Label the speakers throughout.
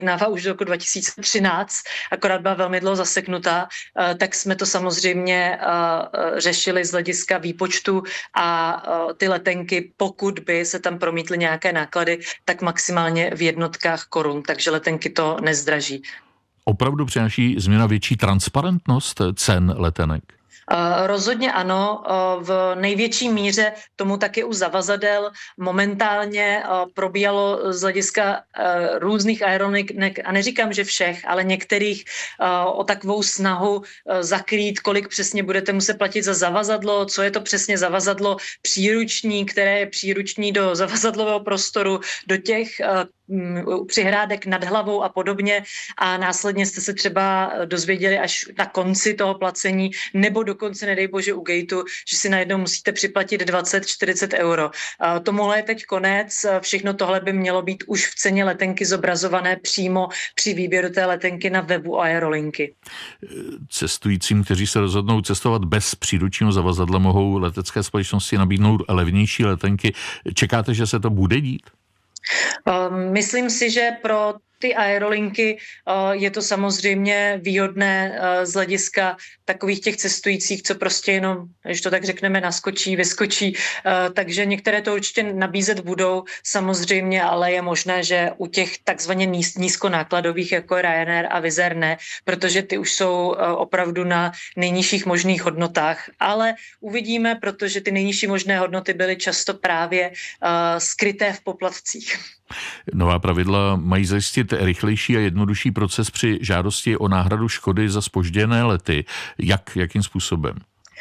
Speaker 1: objednává už do roku 2013, akorát byla velmi dlouho zaseknutá, tak jsme to samozřejmě řešili z hlediska výpočtu a ty letenky, pokud by se tam promítly nějaké náklady, tak maximálně v jednotkách korun, takže letenky to nezdraží.
Speaker 2: Opravdu přináší změna větší transparentnost cen letenek?
Speaker 1: Rozhodně ano, v největší míře tomu taky u zavazadel momentálně probíhalo z hlediska různých aerolinek, a neříkám, že všech, ale některých o takovou snahu zakrýt, kolik přesně budete muset platit za zavazadlo, co je to přesně zavazadlo příruční, které je příruční do zavazadlového prostoru, do těch přihrádek nad hlavou a podobně, a následně jste se třeba dozvěděli až na konci toho placení, nebo dokonce, nedej bože, u gateu, že si najednou musíte připlatit 20-40 euro. Tomuhle je teď konec, všechno tohle by mělo být už v ceně letenky zobrazované přímo při výběru té letenky na webu aerolinky.
Speaker 2: Cestujícím, kteří se rozhodnou cestovat bez příručního zavazadla, mohou letecké společnosti nabídnout levnější letenky. Čekáte, že se to bude dít?
Speaker 1: Myslím si, že pro ty aerolinky je to samozřejmě výhodné z hlediska takových těch cestujících, co prostě jenom, když to tak řekneme, naskočí, vyskočí. Takže některé to určitě nabízet budou samozřejmě, ale je možné, že u těch takzvaně nízkonákladových, jako je Ryanair a Wizz Air, ne, protože ty už jsou opravdu na nejnižších možných hodnotách. Ale uvidíme, protože ty nejnižší možné hodnoty byly často právě skryté v poplatcích.
Speaker 2: Nová pravidla mají zajistit rychlejší a jednodušší proces při žádosti o náhradu škody za zpožděné lety. Jakým způsobem?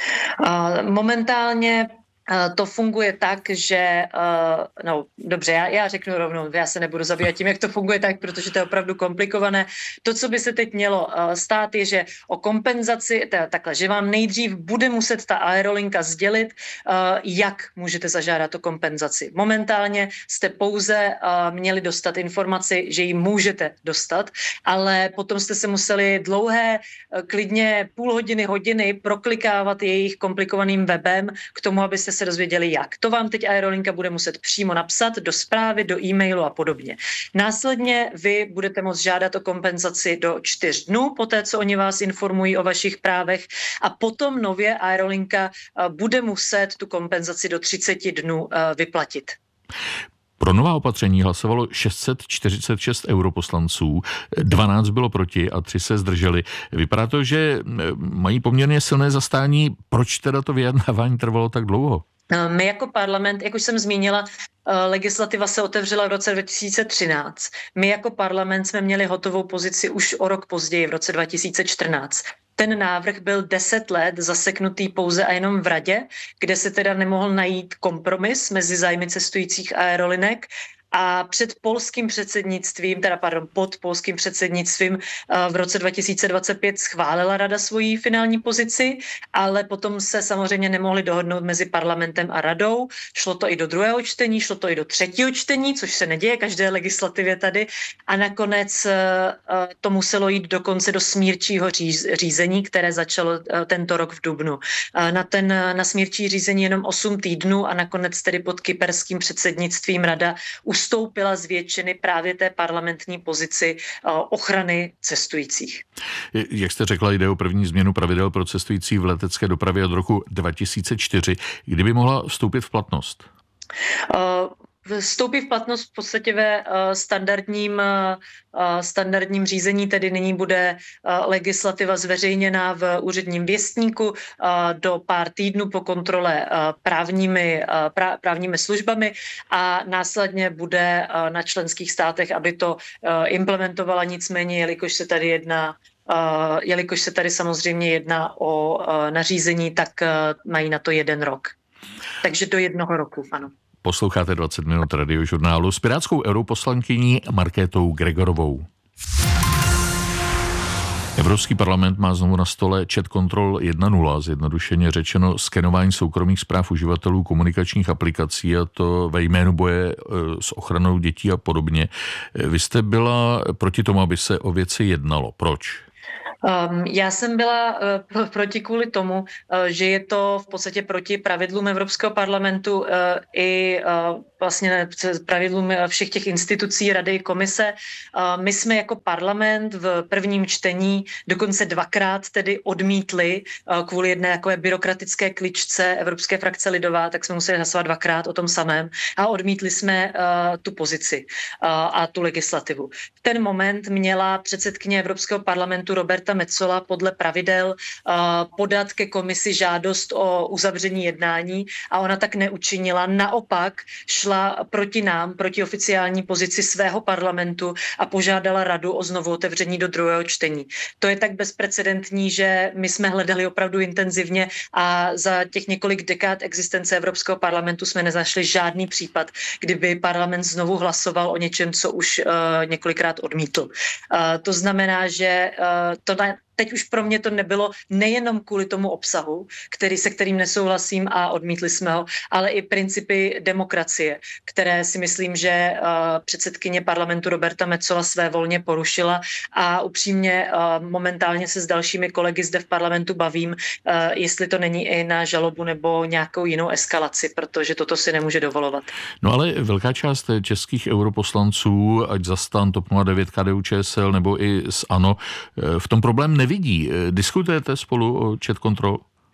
Speaker 1: Momentálně to funguje tak, že, no dobře, já řeknu rovnou, já se nebudu zabývat tím, jak to funguje tak, protože to je opravdu komplikované. To, co by se teď mělo stát, je, že o kompenzaci, takhle, že vám nejdřív bude muset ta aerolinka sdělit, jak můžete zažádat o kompenzaci. Momentálně jste pouze měli dostat informaci, že ji můžete dostat, ale potom jste se museli dlouhé, klidně půl hodiny, hodiny proklikávat jejich komplikovaným webem k tomu, abyste se dozvěděli jak. To vám teď aerolinka bude muset přímo napsat do zprávy, do e-mailu a podobně. Následně vy budete moct žádat o kompenzaci do 4 dnů, poté co oni vás informují o vašich právech, a potom nově aerolinka bude muset tu kompenzaci do 30 dnů vyplatit.
Speaker 2: Pro nová opatření hlasovalo 646 europoslanců, 12 bylo proti a 3 se zdrželi. Vypadá to, že mají poměrně silné zastání. Proč teda to vyjednávání trvalo tak dlouho?
Speaker 1: My jako parlament, jak už jsem zmínila, legislativa se otevřela v roce 2013. My jako parlament jsme měli hotovou pozici už o rok později, v roce 2014. Ten návrh byl 10 let zaseknutý pouze a jenom v radě, kde se teda nemohl najít kompromis mezi zájmy cestujících aerolinek. A pod polským předsednictvím v roce 2025 schválila rada svoji finální pozici, ale potom se samozřejmě nemohli dohodnout mezi parlamentem a radou. Šlo to i do druhého čtení, šlo to i do třetího čtení, což se neděje každé legislativě tady. A nakonec to muselo jít dokonce do smírčího řízení, které začalo tento rok v dubnu. Na smírčí řízení jenom 8 týdnů a nakonec tedy pod kyperským předsednictvím rada ustoupila z většiny právě té parlamentní pozici ochrany cestujících.
Speaker 2: Jak jste řekla, jde o první změnu pravidel pro cestující v letecké dopravě od roku 2004. Kdyby mohla vstoupit v platnost?
Speaker 1: Vstoupí v platnost v podstatě ve standardním řízení, tedy nyní bude legislativa zveřejněna v úředním věstníku do pár týdnů po kontrole právními službami a následně bude na členských státech, aby to implementovala, nicméně, jelikož se tady samozřejmě jedná o nařízení, tak mají na to 1 rok. Takže do 1 roku, ano.
Speaker 2: Posloucháte 20 minut radiožurnálu s pirátskou europoslankyní Markétou Gregorovou. Evropský parlament má znovu na stole chat control 1.0, zjednodušeně řečeno skenování soukromých zpráv uživatelů komunikačních aplikací, a to ve jménu boje s ochranou dětí a podobně. Vy jste byla proti tomu, aby se o věci jednalo. Proč?
Speaker 1: Já jsem byla proti kvůli tomu, že je to v podstatě proti pravidlům Evropského parlamentu i vlastně pravidlům všech těch institucí, Rady i Komise. My jsme jako parlament v prvním čtení dokonce dvakrát tedy odmítli kvůli jedné takové byrokratické kličce Evropské frakce Lidová, tak jsme museli hlasovat dvakrát o tom samém a odmítli jsme tu pozici a tu legislativu. V ten moment měla předsedkyně Evropského parlamentu Roberta Metsola podle pravidel podat ke komisi žádost o uzavření jednání a ona tak neučinila. Naopak šla proti nám, proti oficiální pozici svého parlamentu a požádala radu o znovu otevření do druhého čtení. To je tak bezprecedentní, že my jsme hledali opravdu intenzivně a za těch několik dekád existence Evropského parlamentu jsme nezašli žádný případ, kdyby parlament znovu hlasoval o něčem, co už několikrát odmítl. To znamená, že teď už pro mě to nebylo nejenom kvůli tomu obsahu, se kterým nesouhlasím a odmítli jsme ho, ale i principy demokracie, které si myslím, že předsedkyně parlamentu Roberta Metsola svévolně porušila a upřímně momentálně se s dalšími kolegy zde v parlamentu bavím, jestli to není i na žalobu nebo nějakou jinou eskalaci, protože toto si nemůže dovolovat.
Speaker 2: No ale velká část českých europoslanců, ať za STAN, TOP 09, KDU-ČSL nebo i z ANO, v tom problém nevidí. Diskutujete spolu o chat control?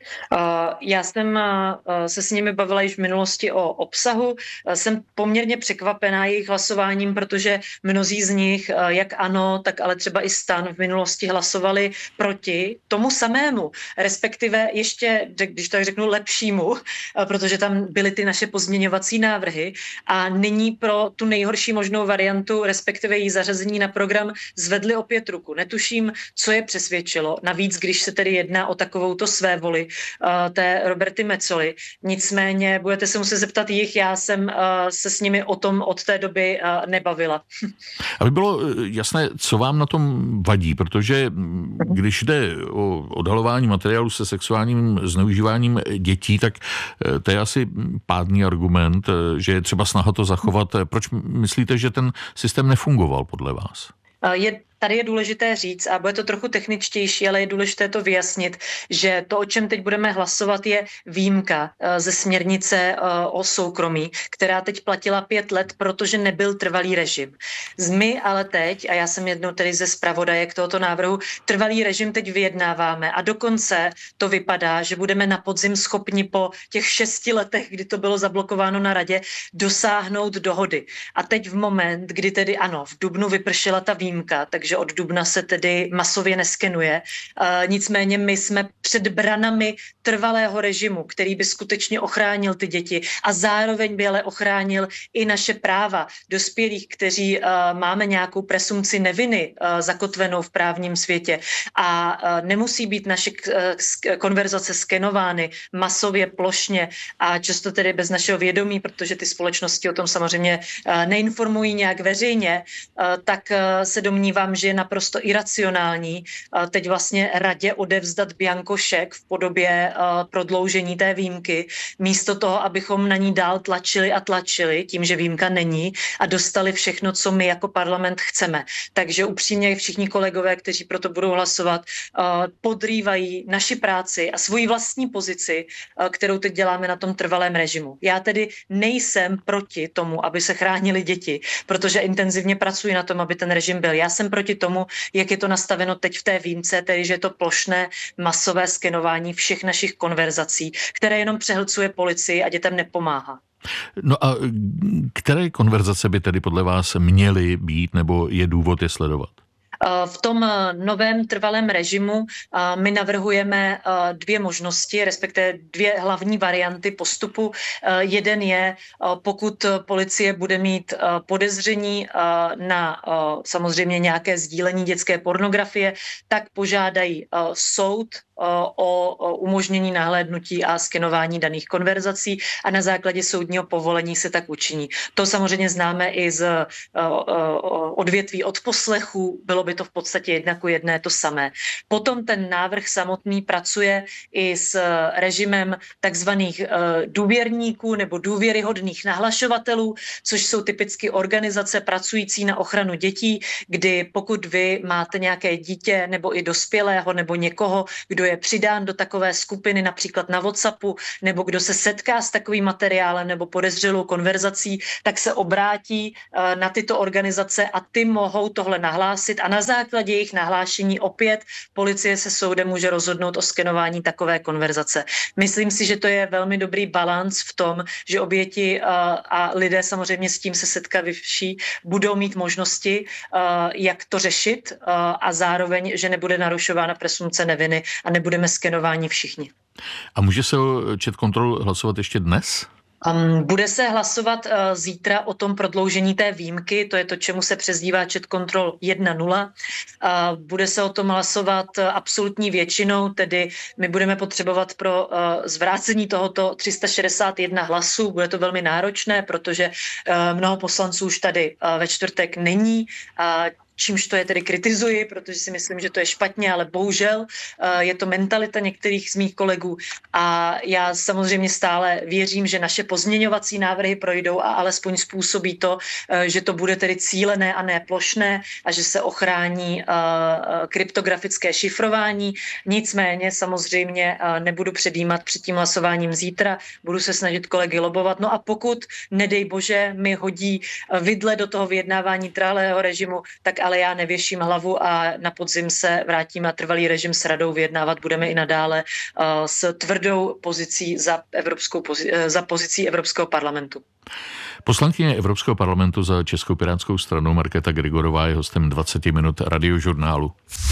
Speaker 1: Já jsem se s nimi bavila již v minulosti o obsahu. Jsem poměrně překvapená jejich hlasováním, protože mnozí z nich, jak ANO, tak ale třeba i STAN v minulosti hlasovali proti tomu samému, respektive ještě, když tak řeknu, lepšímu, protože tam byly ty naše pozměňovací návrhy a nyní pro tu nejhorší možnou variantu, respektive její zařazení na program, zvedli opět ruku. Netuším, co je přesvědčilo. Navíc, když se tedy jedná o takovouto svévoli té Roberty Metsoly. Nicméně budete se muset zeptat jich, já jsem se s nimi o tom od té doby nebavila.
Speaker 2: Aby bylo jasné, co vám na tom vadí, protože když jde o odhalování materiálu se sexuálním zneužíváním dětí, tak to je asi pádný argument, že je třeba snaha to zachovat. Proč myslíte, že ten systém nefungoval podle vás?
Speaker 1: Tady je důležité říct, a bude to trochu techničtější, ale je důležité to vyjasnit, že to, o čem teď budeme hlasovat, je výjimka ze směrnice o soukromí, která teď platila 5 let, protože nebyl trvalý režim. My ale teď, a já jsem jednou tedy ze zpravodajek tohoto návrhu, trvalý režim teď vyjednáváme a dokonce to vypadá, že budeme na podzim schopni po těch 6 letech, kdy to bylo zablokováno na radě, dosáhnout dohody. A teď v moment, kdy tedy ano, v dubnu vypršela ta výjimka, takže od dubna se tedy masově neskenuje. Nicméně my jsme před branami trvalého režimu, který by skutečně ochránil ty děti a zároveň by ale ochránil i naše práva dospělých, kteří máme nějakou presumci neviny zakotvenou v právním světě a nemusí být naše konverzace skenovány masově, plošně a často tedy bez našeho vědomí, protože ty společnosti o tom samozřejmě neinformují nějak veřejně, tak se domnívám, že je naprosto iracionální teď vlastně radě odevzdat bianko šek v podobě prodloužení té výjimky, místo toho, abychom na ní dál tlačili a tlačili tím, že výjimka není a dostali všechno, co my jako parlament chceme. Takže upřímně všichni kolegové, kteří proto budou hlasovat, podrývají naši práci a svoji vlastní pozici, kterou teď děláme na tom trvalém režimu. Já tedy nejsem proti tomu, aby se chránili děti, protože intenzivně pracuji na tom, aby ten režim byl. Já jsem proti tomu, jak je to nastaveno teď v té výjimce, tedy že je to plošné masové skenování všech našich konverzací, které jenom přehlcuje policii a dětem nepomáhá.
Speaker 2: No a které konverzace by tedy podle vás měly být, nebo je důvod je sledovat?
Speaker 1: V tom novém trvalém režimu my navrhujeme 2 možnosti, respektive 2 hlavní varianty postupu. Jeden je, pokud policie bude mít podezření na samozřejmě nějaké sdílení dětské pornografie, tak požádají soud o umožnění nahlédnutí a skenování daných konverzací a na základě soudního povolení se tak učiní. To samozřejmě známe i z odvětví odposlechů, bylo by to v podstatě 1:1 to samé. Potom ten návrh samotný pracuje i s režimem takzvaných důvěrníků nebo důvěryhodných nahlašovatelů, což jsou typicky organizace pracující na ochranu dětí, kdy pokud vy máte nějaké dítě nebo i dospělého nebo někoho, kdo je přidán do takové skupiny, například na WhatsAppu, nebo kdo se setká s takovým materiálem nebo podezřelou konverzací, tak se obrátí na tyto organizace a ty mohou tohle nahlásit a na základě jejich nahlášení opět policie se soudem může rozhodnout o skenování takové konverzace. Myslím si, že to je velmi dobrý balanc v tom, že oběti a lidé samozřejmě s tím se setkaví budou mít možnosti, jak to řešit a zároveň, že nebude narušována presumpce neviny a nebudeme skenováni všichni.
Speaker 2: A může se o ChatControl hlasovat ještě dnes?
Speaker 1: Bude se hlasovat zítra o tom prodloužení té výjimky, to je to, čemu se přezdívá ChatControl 1.0. Bude se o tom hlasovat absolutní většinou, tedy my budeme potřebovat pro zvrácení tohoto 361 hlasů. Bude to velmi náročné, protože mnoho poslanců už tady ve čtvrtek není. Čímž to je tedy kritizuji, protože si myslím, že to je špatně, ale bohužel je to mentalita některých z mých kolegů a já samozřejmě stále věřím, že naše pozměňovací návrhy projdou a alespoň způsobí to, že to bude tedy cílené a ne plošné a že se ochrání kryptografické šifrování. Nicméně samozřejmě nebudu předjímat před tím hlasováním zítra, budu se snažit kolegy lobovat. No a pokud, nedej bože, mi hodí vidle do toho vyjednávání trvalého režimu, tak ale já nevěším hlavu a na podzim se vrátím na trvalý režim s radou, vyjednávat budeme i nadále s tvrdou pozicí za pozicí Evropského parlamentu.
Speaker 2: Poslankyně Evropského parlamentu za Českou pirátskou stranu Markéta Grigorová je hostem 20 minut Radiožurnálu.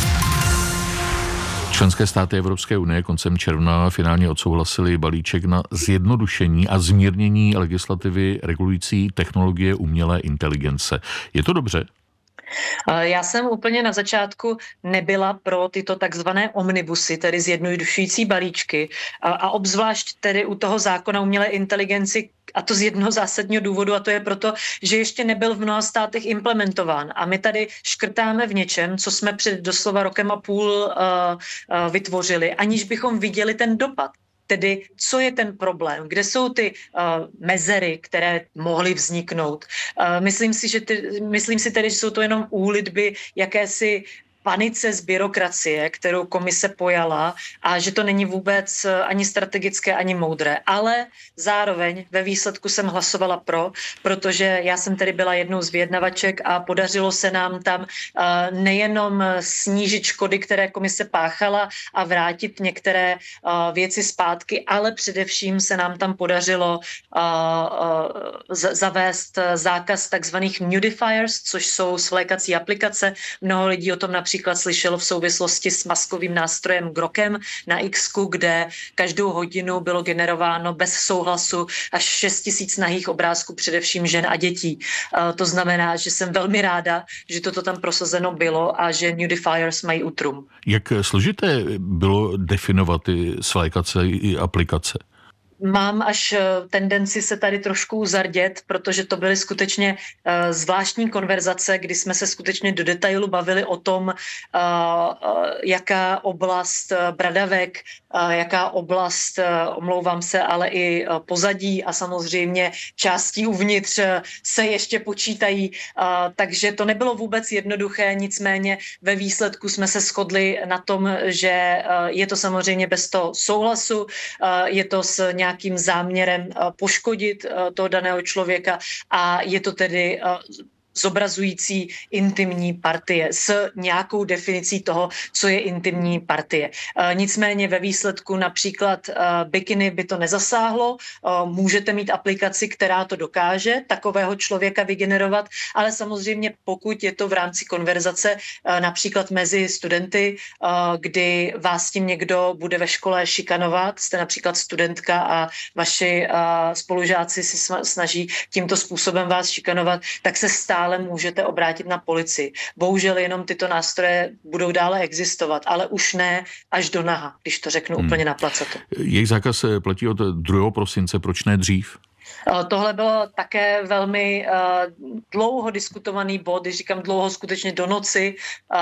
Speaker 2: Členské státy Evropské unie koncem června finálně odsouhlasili balíček na zjednodušení a zmírnění legislativy regulující technologie umělé inteligence. Je to dobře?
Speaker 1: Já jsem úplně na začátku nebyla pro tyto takzvané omnibusy, tedy zjednodušující balíčky a obzvlášť tedy u toho zákona umělé inteligenci, a to z jednoho zásadního důvodu, a to je proto, že ještě nebyl v mnoha státech implementován. A my tady škrtáme v něčem, co jsme před doslova rokem a půl vytvořili, aniž bychom viděli ten dopad. Tedy, co je ten problém, kde jsou ty mezery, které mohly vzniknout. Myslím si tedy, že jsou to jenom úlitby jakési panice z byrokracie, kterou komise pojala a že to není vůbec ani strategické, ani moudré. Ale zároveň ve výsledku jsem hlasovala pro, protože já jsem tedy byla jednou z vyjednavaček a podařilo se nám tam nejenom snížit škody, které komise páchala a vrátit některé věci zpátky, ale především se nám tam podařilo zavést zákaz takzvaných nudifiers, což jsou svlékací aplikace. Mnoho lidí o tom například slyšelo v souvislosti s maskovým nástrojem Grokem na X-ku, kde každou hodinu bylo generováno bez souhlasu až 6 000 nahých obrázků, především žen a dětí. To znamená, že jsem velmi ráda, že toto tam prosazeno bylo a že nudifiers mají útrum.
Speaker 2: Jak složité bylo definovat ty svlékací aplikace?
Speaker 1: Mám až tendenci se tady trošku uzardět, protože to byly skutečně zvláštní konverzace, kdy jsme se skutečně do detailu bavili o tom, jaká oblast bradavek, jaká oblast, omlouvám se, ale i pozadí a samozřejmě částí uvnitř se ještě počítají, takže to nebylo vůbec jednoduché, nicméně ve výsledku jsme se shodli na tom, že je to samozřejmě bez toho souhlasu, je to s nějakým záměrem poškodit toho daného člověka a je to tedy zobrazující intimní partie s nějakou definicí toho, co je intimní partie. Nicméně ve výsledku například bikiny by to nezasáhlo, můžete mít aplikaci, která to dokáže takového člověka vygenerovat, ale samozřejmě pokud je to v rámci konverzace například mezi studenty, kdy vás tím někdo bude ve škole šikanovat, jste například studentka a vaši spolužáci si snaží tímto způsobem vás šikanovat, tak se stává, stále můžete obrátit na policii. Bohužel jenom tyto nástroje budou dále existovat, ale už ne až do naha, když to řeknu úplně na placato.
Speaker 2: Jejich zákaz platí od 2. prosince, proč ne dřív?
Speaker 1: Tohle bylo také velmi dlouho diskutovaný bod, když říkám dlouho, skutečně do noci.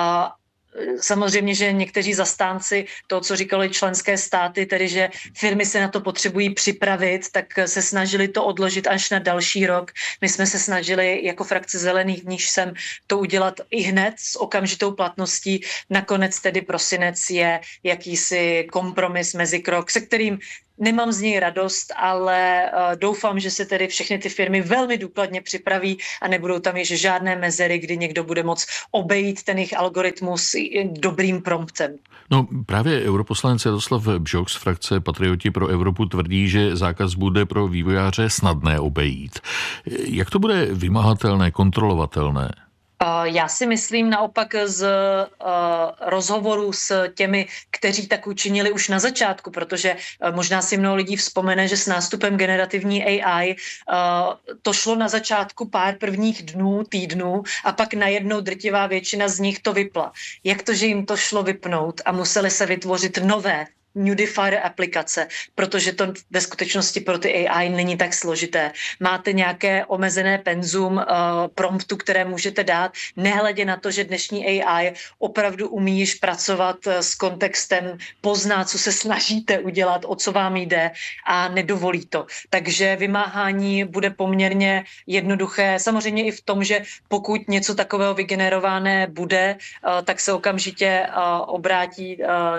Speaker 1: Samozřejmě, že někteří zastánci toho, co říkali členské státy, tedy že firmy se na to potřebují připravit, tak se snažili to odložit až na další rok. My jsme se snažili jako frakce Zelených, v níž jsem to udělat i hned s okamžitou platností. Nakonec tedy prosinec je jakýsi kompromis, mezikrok, se kterým nemám z něj radost, ale doufám, že se tedy všechny ty firmy velmi důkladně připraví a nebudou tam již žádné mezery, kdy někdo bude moct obejít ten jejich algoritmus dobrým promptem.
Speaker 2: No právě europoslanec Jaroslav Bžoch z frakce Patrioti pro Evropu tvrdí, že zákaz bude pro vývojáře snadné obejít. Jak to bude vymahatelné, kontrolovatelné?
Speaker 1: Já si myslím naopak z rozhovoru s těmi, kteří tak učinili už na začátku, protože možná si mnoho lidí vzpomene, že s nástupem generativní AI to šlo na začátku pár prvních dnů, týdnů a pak najednou drtivá většina z nich to vypla. Jak to, že jim to šlo vypnout a museli se vytvořit nové Nudifier aplikace, protože to ve skutečnosti pro ty AI není tak složité. Máte nějaké omezené penzum promptu, které můžete dát, nehledě na to, že dnešní AI opravdu umí již pracovat s kontextem, pozná, co se snažíte udělat, o co vám jde a nedovolí to. Takže vymáhání bude poměrně jednoduché. Samozřejmě i v tom, že pokud něco takového vygenerované bude, tak se okamžitě obrátí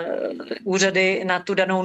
Speaker 1: úřady na tu danou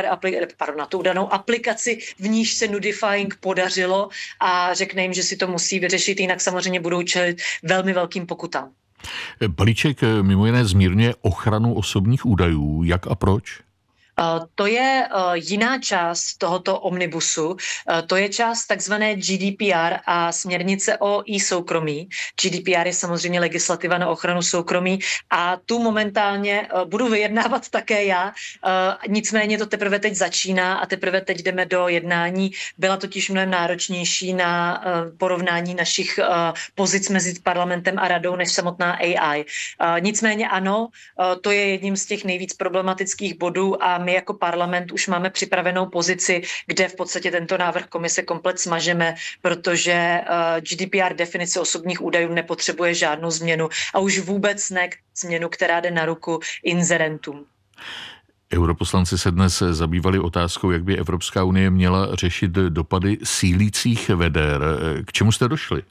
Speaker 1: na tu danou aplikaci, v níž se nudifying podařilo a řekne jim, že si to musí vyřešit, jinak samozřejmě budou čelit velmi velkým pokutám.
Speaker 2: Balíček mimo jiné zmírňuje ochranu osobních údajů. Jak a proč?
Speaker 1: To je jiná část tohoto omnibusu, to je část takzvané GDPR a směrnice o e-soukromí. GDPR je samozřejmě legislativa na ochranu soukromí a tu momentálně budu vyjednávat také já, nicméně to teprve teď začíná a teprve teď jdeme do jednání. Byla totiž mnohem náročnější na porovnání našich pozic mezi parlamentem a radou než samotná AI. Nicméně ano, to je jedním z těch nejvíc problematických bodů a my jako parlament už máme připravenou pozici, kde v podstatě tento návrh komise komplet smažeme, protože GDPR definice osobních údajů nepotřebuje žádnou změnu a už vůbec ne změnu, která jde na ruku inzerentům.
Speaker 2: Europoslanci se dnes zabývali otázkou, jak by Evropská unie měla řešit dopady sílících veder. K čemu jste došli?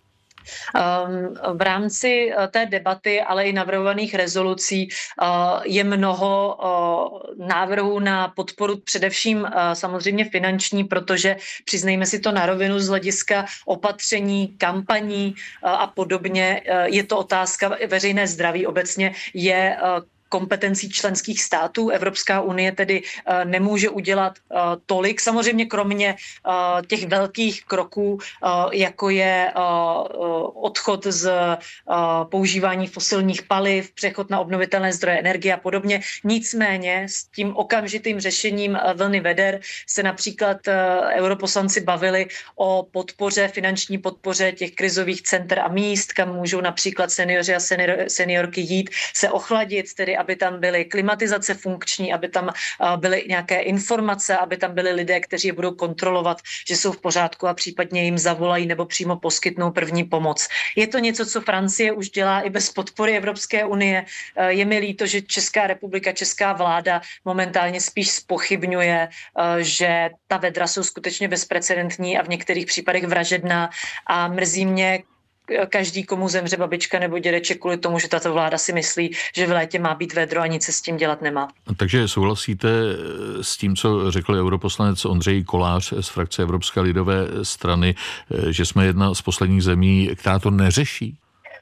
Speaker 1: V rámci té debaty, ale i navrhovaných rezolucí je mnoho návrhů na podporu především samozřejmě finanční, protože přiznejme si to na rovinu z hlediska opatření, kampaní a podobně. Je to otázka veřejné zdraví obecně je kompetencí členských států. Evropská unie tedy nemůže udělat tolik, samozřejmě kromě těch velkých kroků, jako je odchod z používání fosilních paliv, přechod na obnovitelné zdroje energie a podobně. Nicméně s tím okamžitým řešením vlny veder se například europoslanci bavili o podpoře, finanční podpoře těch krizových center a míst, kam můžou například seniori a seniorky jít se ochladit, tedy aby tam byly klimatizace funkční, aby tam byly nějaké informace, aby tam byli lidé, kteří je budou kontrolovat, že jsou v pořádku a případně jim zavolají nebo přímo poskytnou první pomoc. Je to něco, co Francie už dělá i bez podpory Evropské unie. Je mi líto, že Česká republika, česká vláda momentálně spíš zpochybňuje, že ta vedra jsou skutečně bezprecedentní a v některých případech vražedná a mrzí mě každý, komu zemře babička nebo dědeček kvůli tomu, že tato vláda si myslí, že v létě má být vedro a nic se s tím dělat nemá.
Speaker 2: Takže souhlasíte s tím, co řekl europoslanec Ondřej Kolář z frakce Evropské lidové strany, že jsme jedna z posledních zemí, která to neřeší?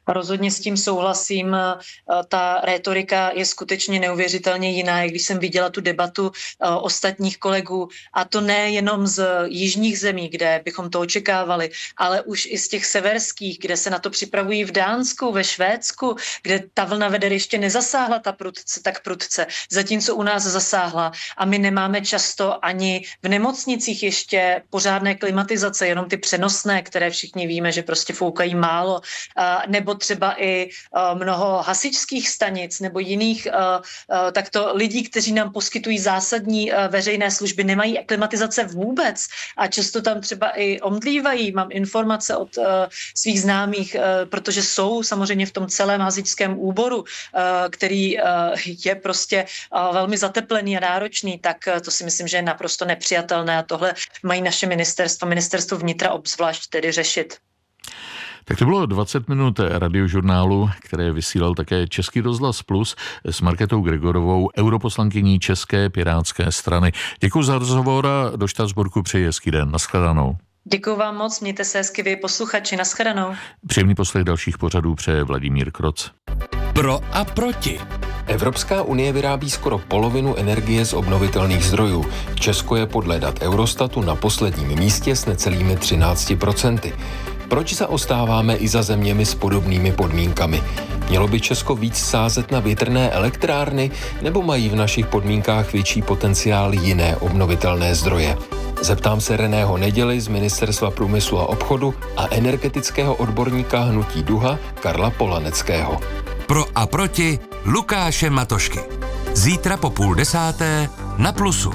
Speaker 1: Rozhodně s tím souhlasím. Ta rétorika je skutečně neuvěřitelně jiná, když jsem viděla tu debatu ostatních kolegů. A to nejenom z jižních zemí, kde bychom to očekávali, ale už i z těch severských, kde se na to připravují v Dánsku, ve Švédsku, kde ta vlna veder ještě nezasáhla tak prudce, zatímco u nás zasáhla. A my nemáme často ani v nemocnicích ještě pořádné klimatizace, jenom ty přenosné, které všichni víme, že prostě foukají málo, nebo třeba i mnoho hasičských stanic nebo jiných takto lidí, kteří nám poskytují zásadní veřejné služby, nemají klimatizace vůbec a často tam třeba i omdlívají. Mám informace od svých známých, protože jsou samozřejmě v tom celém hasičském úboru, který je prostě velmi zateplený a náročný, tak to si myslím, že je naprosto nepřijatelné a tohle mají naše ministerstvo vnitra obzvlášť tedy řešit.
Speaker 2: Tak to bylo 20 minut radiožurnálu, které vysílal také Český rozhlas Plus s Markétou Gregorovou, europoslankyní České pirátské strany. Děkuji za rozhovor a do Štrasburku přeji hezký den. Naschledanou.
Speaker 1: Děkuji vám moc, mějte se hezky vy posluchači, naschledanou.
Speaker 2: Příjemný poslech dalších pořadů přeje Vladimír Kroc.
Speaker 3: Pro a proti.
Speaker 4: Evropská unie vyrábí skoro polovinu energie z obnovitelných zdrojů. Česko je podle dat Eurostatu na posledním místě s necelými 13%. Proč zaostáváme i za zeměmi s podobnými podmínkami? Mělo by Česko víc sázet na větrné elektrárny, nebo mají v našich podmínkách větší potenciál jiné obnovitelné zdroje? Zeptám se Reného Neděly z Ministerstva průmyslu a obchodu a energetického odborníka Hnutí Duha Karla Polaneckého.
Speaker 3: Pro a proti Lukáše Matošky. Zítra po 9:30 na Plusu.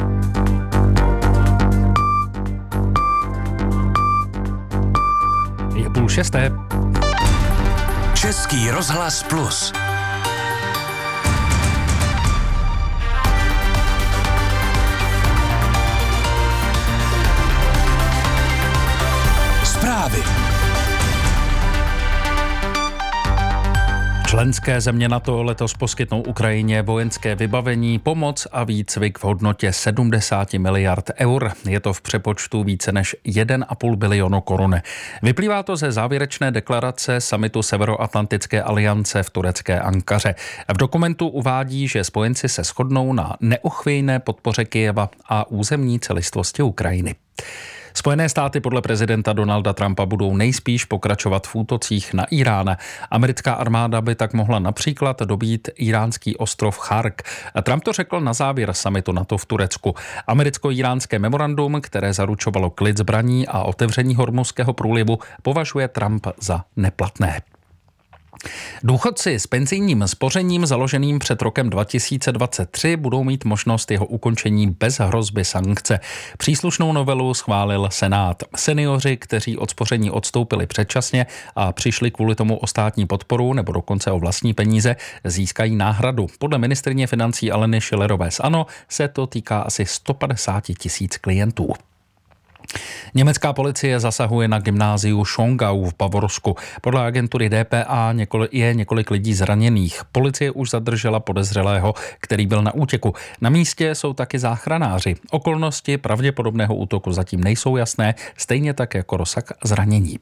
Speaker 5: Je 5:30.
Speaker 3: Český rozhlas Plus. Zprávy.
Speaker 5: Členské země NATO letos poskytnou Ukrajině vojenské vybavení, pomoc a výcvik v hodnotě 70 miliard eur. Je to v přepočtu více než 1,5 bilionu korun. Vyplývá to ze závěrečné deklarace summitu Severoatlantické aliance v turecké Ankaře. V dokumentu uvádí, že spojenci se shodnou na neochvějné podpoře Kyjeva a územní celistvosti Ukrajiny. Spojené státy podle prezidenta Donalda Trumpa budou nejspíš pokračovat v útocích na Irán. Americká armáda by tak mohla například dobít iránský ostrov Chark. Trump to řekl na závěr summitu NATO v Turecku. Americko-iránské memorandum, které zaručovalo klid zbraní a otevření Hormuzského průlivu, považuje Trump za neplatné. Důchodci s penzijním spořením založeným před rokem 2023 budou mít možnost jeho ukončení bez hrozby sankce. Příslušnou novelu schválil Senát. Seniori, kteří od spoření odstoupili předčasně a přišli kvůli tomu o státní podporu nebo dokonce o vlastní peníze, získají náhradu. Podle ministryně financí Aleny Schillerové z ANO se to týká asi 150 000 klientů. Německá policie zasahuje na gymnáziu Schongau v Bavorsku. Podle agentury DPA je několik lidí zraněných. Policie už zadržela podezřelého, který byl na útěku. Na místě jsou taky záchranáři. Okolnosti pravděpodobného útoku zatím nejsou jasné, stejně tak jako rozsah zranění.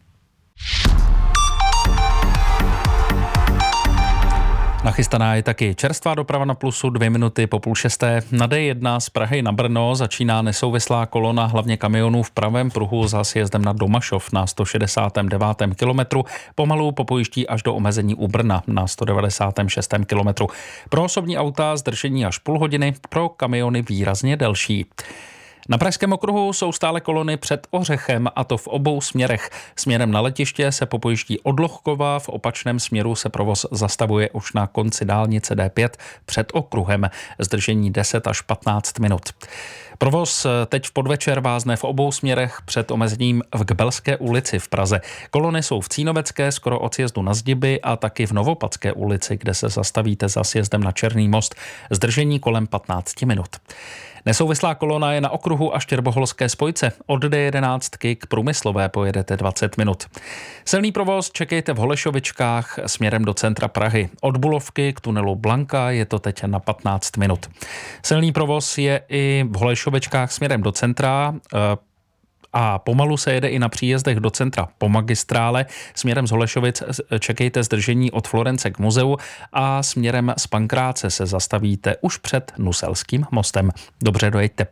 Speaker 5: Nachystaná je taky čerstvá doprava na Plusu 2 minuty po 5:30. Na D1 z Prahy na Brno začíná nesouvislá kolona hlavně kamionů v pravém pruhu za sjezdem na Domašov na 169. kilometru. Pomalu popojíždí až do omezení u Brna na 196. kilometru. Pro osobní auta zdržení až půl hodiny, pro kamiony výrazně delší. Na Pražském okruhu jsou stále kolony před Ořechem, a to v obou směrech. Směrem na letiště se popojíždí od Lohkova, v opačném směru se provoz zastavuje už na konci dálnice D5 před okruhem. Zdržení 10 až 15 minut. Provoz teď v podvečer vázne v obou směrech před omezením v Kbelské ulici v Praze. Kolony jsou v Cínovecké skoro od sjezdu na Zdiby a taky v Novopadské ulici, kde se zastavíte za sjezdem na Černý most. Zdržení kolem 15 minut. Nesouvislá kolona je na okruhu až Štěrboholské spojce. Od D11 k Průmyslové pojedete 20 minut. Silný provoz čekejte v Holešovičkách směrem do centra Prahy. Od Bulovky k tunelu Blanka je to teď na 15 minut. Silný provoz je i v Holešovičkách směrem do centra A pomalu se jede i na příjezdech do centra po magistrále. Směrem z Holešovic čekejte zdržení od Florence k muzeu a směrem z Pankráce se zastavíte už před Nuselským mostem. Dobře, dojeďte.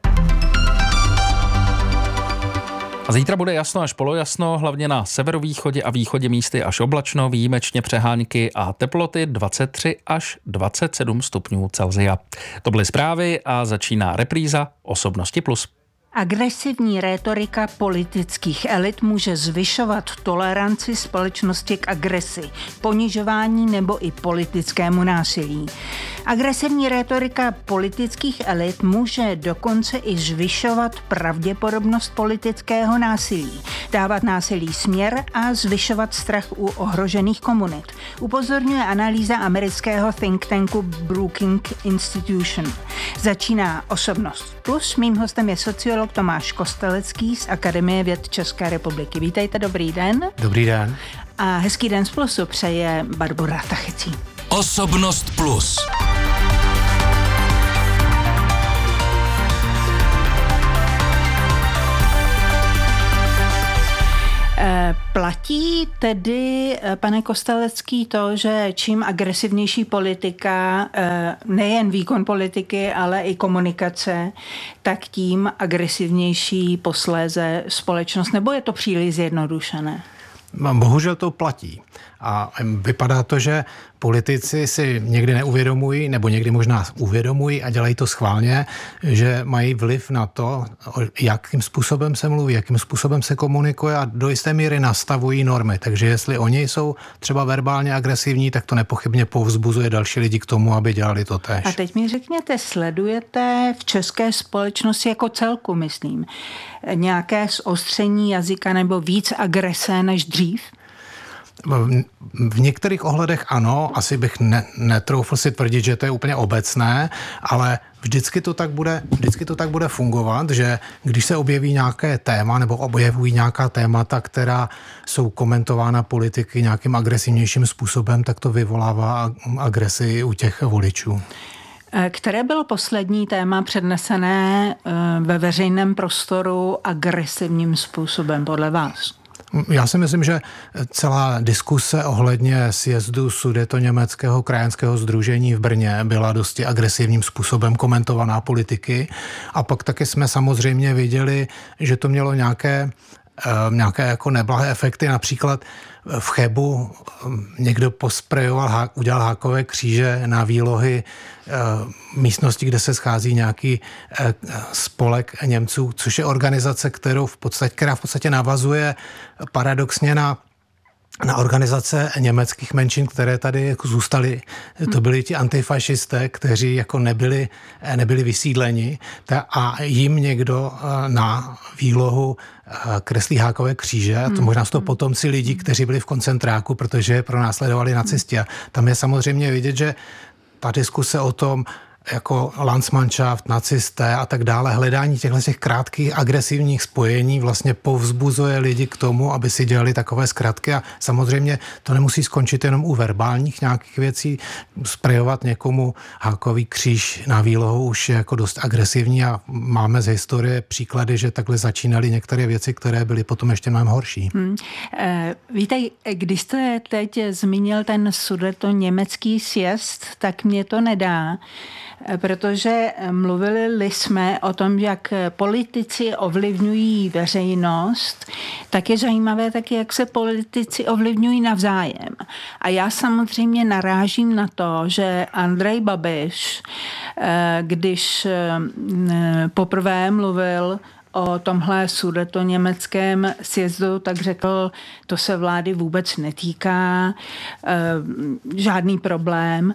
Speaker 5: A zítra bude jasno až polojasno, hlavně na severovýchodě a východě místy až oblačno, výjimečně přehánky a teploty 23 až 27 stupňů Celsia. To byly zprávy a začíná repríza Osobnosti plus.
Speaker 6: Agresivní rétorika politických elit může zvyšovat toleranci společnosti k agresi, ponižování nebo i politickému násilí. Agresivní rétorika politických elit může dokonce i zvyšovat pravděpodobnost politického násilí, dávat násilí směr a zvyšovat strach u ohrožených komunit. Upozorňuje analýza amerického think tanku Brookings Institution. Začíná Osobnost plus. Mým hostem je sociolog Tomáš Kostelecký z Akademie věd České republiky. Vítejte, dobrý den.
Speaker 7: Dobrý den.
Speaker 6: A hezký den z Plusu přeje Barbora Tachecí.
Speaker 3: Osobnost plus.
Speaker 6: Platí tedy, pane Kostelecký, to, že čím agresivnější politika, nejen výkon politiky, ale i komunikace, tak tím agresivnější posléze společnost, nebo je to příliš zjednodušené?
Speaker 7: Bohužel to platí. A vypadá to, že politici si někdy neuvědomují, nebo někdy možná uvědomují a dělají to schválně, že mají vliv na to, jakým způsobem se mluví, jakým způsobem se komunikuje a do jisté míry nastavují normy. Takže jestli oni jsou třeba verbálně agresivní, tak to nepochybně povzbuzuje další lidi k tomu, aby dělali to též.
Speaker 6: A teď mi řekněte, sledujete v české společnosti jako celku, myslím, nějaké zostření jazyka nebo víc agrese než dřív?
Speaker 7: V některých ohledech ano, asi bych netroufl si tvrdit, že to je úplně obecné, ale vždycky to tak bude fungovat, že když se objeví nějaké téma nebo objevují nějaká témata, která jsou komentována politiky nějakým agresivnějším způsobem, tak to vyvolává agresi u těch voličů.
Speaker 6: Které bylo poslední téma přednesené ve veřejném prostoru agresivním způsobem podle vás?
Speaker 7: Já si myslím, že celá diskuse ohledně sjezdu Sudetoněmeckého krajanského sdružení v Brně byla dosti agresivním způsobem komentovaná politiky. A pak taky jsme samozřejmě viděli, že to mělo nějaké jako neblahé efekty. Například v Chebu někdo udělal hákové kříže na výlohy místnosti, kde se schází nějaký spolek Němců, což je organizace, která v podstatě navazuje paradoxně na organizace německých menšin, které tady jako zůstaly. To byli ti antifašisté, kteří jako nebyli vysídleni a jim někdo na výlohu kreslí hákové kříže. A to možná jsou to potomci lidí, kteří byli v koncentráku, protože je pronásledovali nacisti. A tam je samozřejmě vidět, že ta diskuse o tom, jako Landsmannschaft, nacisté a tak dále, hledání těchto krátkých agresivních spojení vlastně povzbuzuje lidi k tomu, aby si dělali takové zkratky a samozřejmě to nemusí skončit jenom u verbálních nějakých věcí. Sprejovat někomu hákový kříž na výlohu už je jako dost agresivní a máme z historie příklady, že takhle začínaly některé věci, které byly potom ještě mnohem horší.
Speaker 6: Víte, když jste teď zmínil ten sudetoněmecký sjezd, tak mě to nedá, protože mluvili jsme o tom, jak politici ovlivňují veřejnost, tak je zajímavé taky, jak se politici ovlivňují navzájem. A já samozřejmě narážím na to, že Andrej Babiš, když poprvé mluvil o tomhle sudetoněmeckém sjezdu, tak řekl, to se vlády vůbec netýká, žádný problém,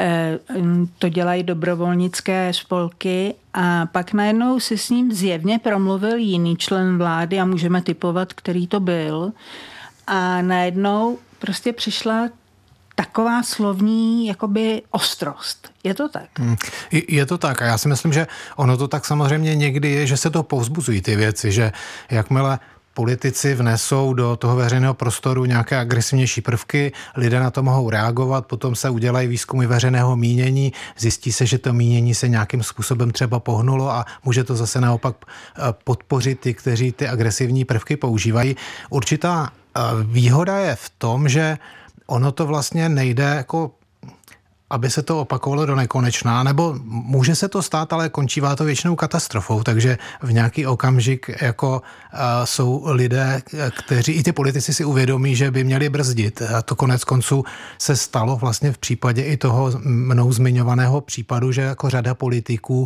Speaker 6: to dělají dobrovolnické spolky a pak najednou si s ním zjevně promluvil jiný člen vlády a můžeme tipovat, který to byl a najednou prostě přišla taková slovní jakoby ostrost. Je to tak?
Speaker 7: Je to tak a já si myslím, že ono to tak samozřejmě někdy je, že se to povzbuzují ty věci, že jakmile politici vnesou do toho veřejného prostoru nějaké agresivnější prvky, lidé na to mohou reagovat, potom se udělají výzkumy veřejného mínění, zjistí se, že to mínění se nějakým způsobem třeba pohnulo a může to zase naopak podpořit ty, kteří ty agresivní prvky používají. Určitá výhoda je v tom, že ono to vlastně nejde jako aby se to opakovalo do nekonečna, nebo může se to stát, ale končívá to většinou katastrofou, takže v nějaký okamžik jako jsou lidé, kteří i ty politici si uvědomí, že by měli brzdit. A to konec konců se stalo vlastně v případě i toho mnou zmiňovaného případu, že jako řada politiků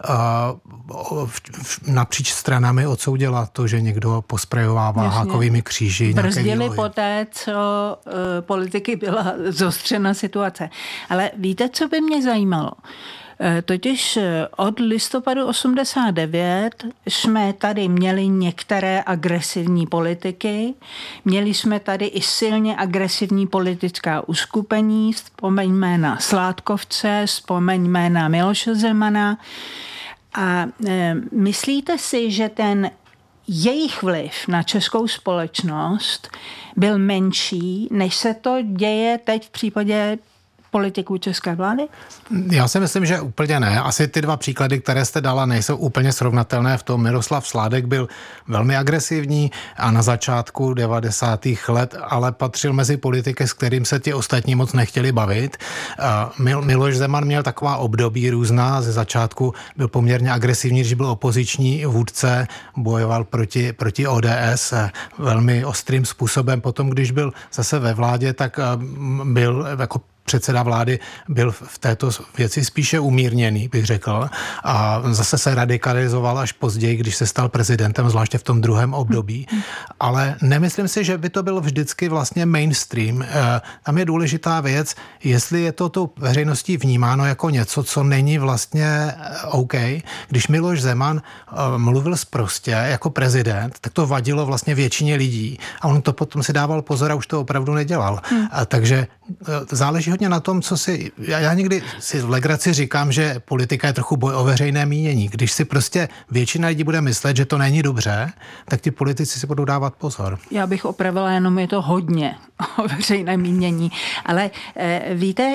Speaker 7: napříč stranami odsoudila to, že někdo posprejovává hákovými kříži.
Speaker 6: Brzdili poté, co politiky byla zostřena situace. Ale víte, co by mě zajímalo? Totiž od listopadu 89 jsme tady měli některé agresivní politiky, měli jsme tady i silně agresivní politická uskupení, vzpomeňme na Sládkovce, vzpomeňme na Miloše Zemana. A myslíte si, že ten jejich vliv na českou společnost byl menší, než se to děje teď v případě politiků české vlády?
Speaker 7: Já si myslím, že úplně ne. Asi ty dva příklady, které jste dala, nejsou úplně srovnatelné. V tom Miroslav Sládek byl velmi agresivní a na začátku 90. let, ale patřil mezi politiky, s kterým se ti ostatní moc nechtěli bavit. Miloš Zeman měl taková období různá. Ze začátku byl poměrně agresivní, když byl opoziční vůdce, bojoval proti ODS velmi ostrým způsobem. Potom, když byl zase ve vládě, tak byl jako předseda vlády byl v této věci spíše umírněný, bych řekl. A zase se radikalizoval až později, když se stal prezidentem, zvláště v tom druhém období. Ale nemyslím si, že by to byl vždycky vlastně mainstream. Tam je důležitá věc, jestli je to tou veřejností vnímáno jako něco, co není vlastně OK. Když Miloš Zeman mluvil sprostě jako prezident, tak to vadilo vlastně většině lidí. A on to potom si dával pozor a už to opravdu nedělal. Takže záleží hodně na tom, co si... Já někdy si v legraci říkám, že politika je trochu boj o veřejné mínění. Když si prostě většina lidí bude myslet, že to není dobře, tak ti politici si budou dávat pozor.
Speaker 6: Já bych opravila, jenom je to hodně o veřejné mínění. Ale víte,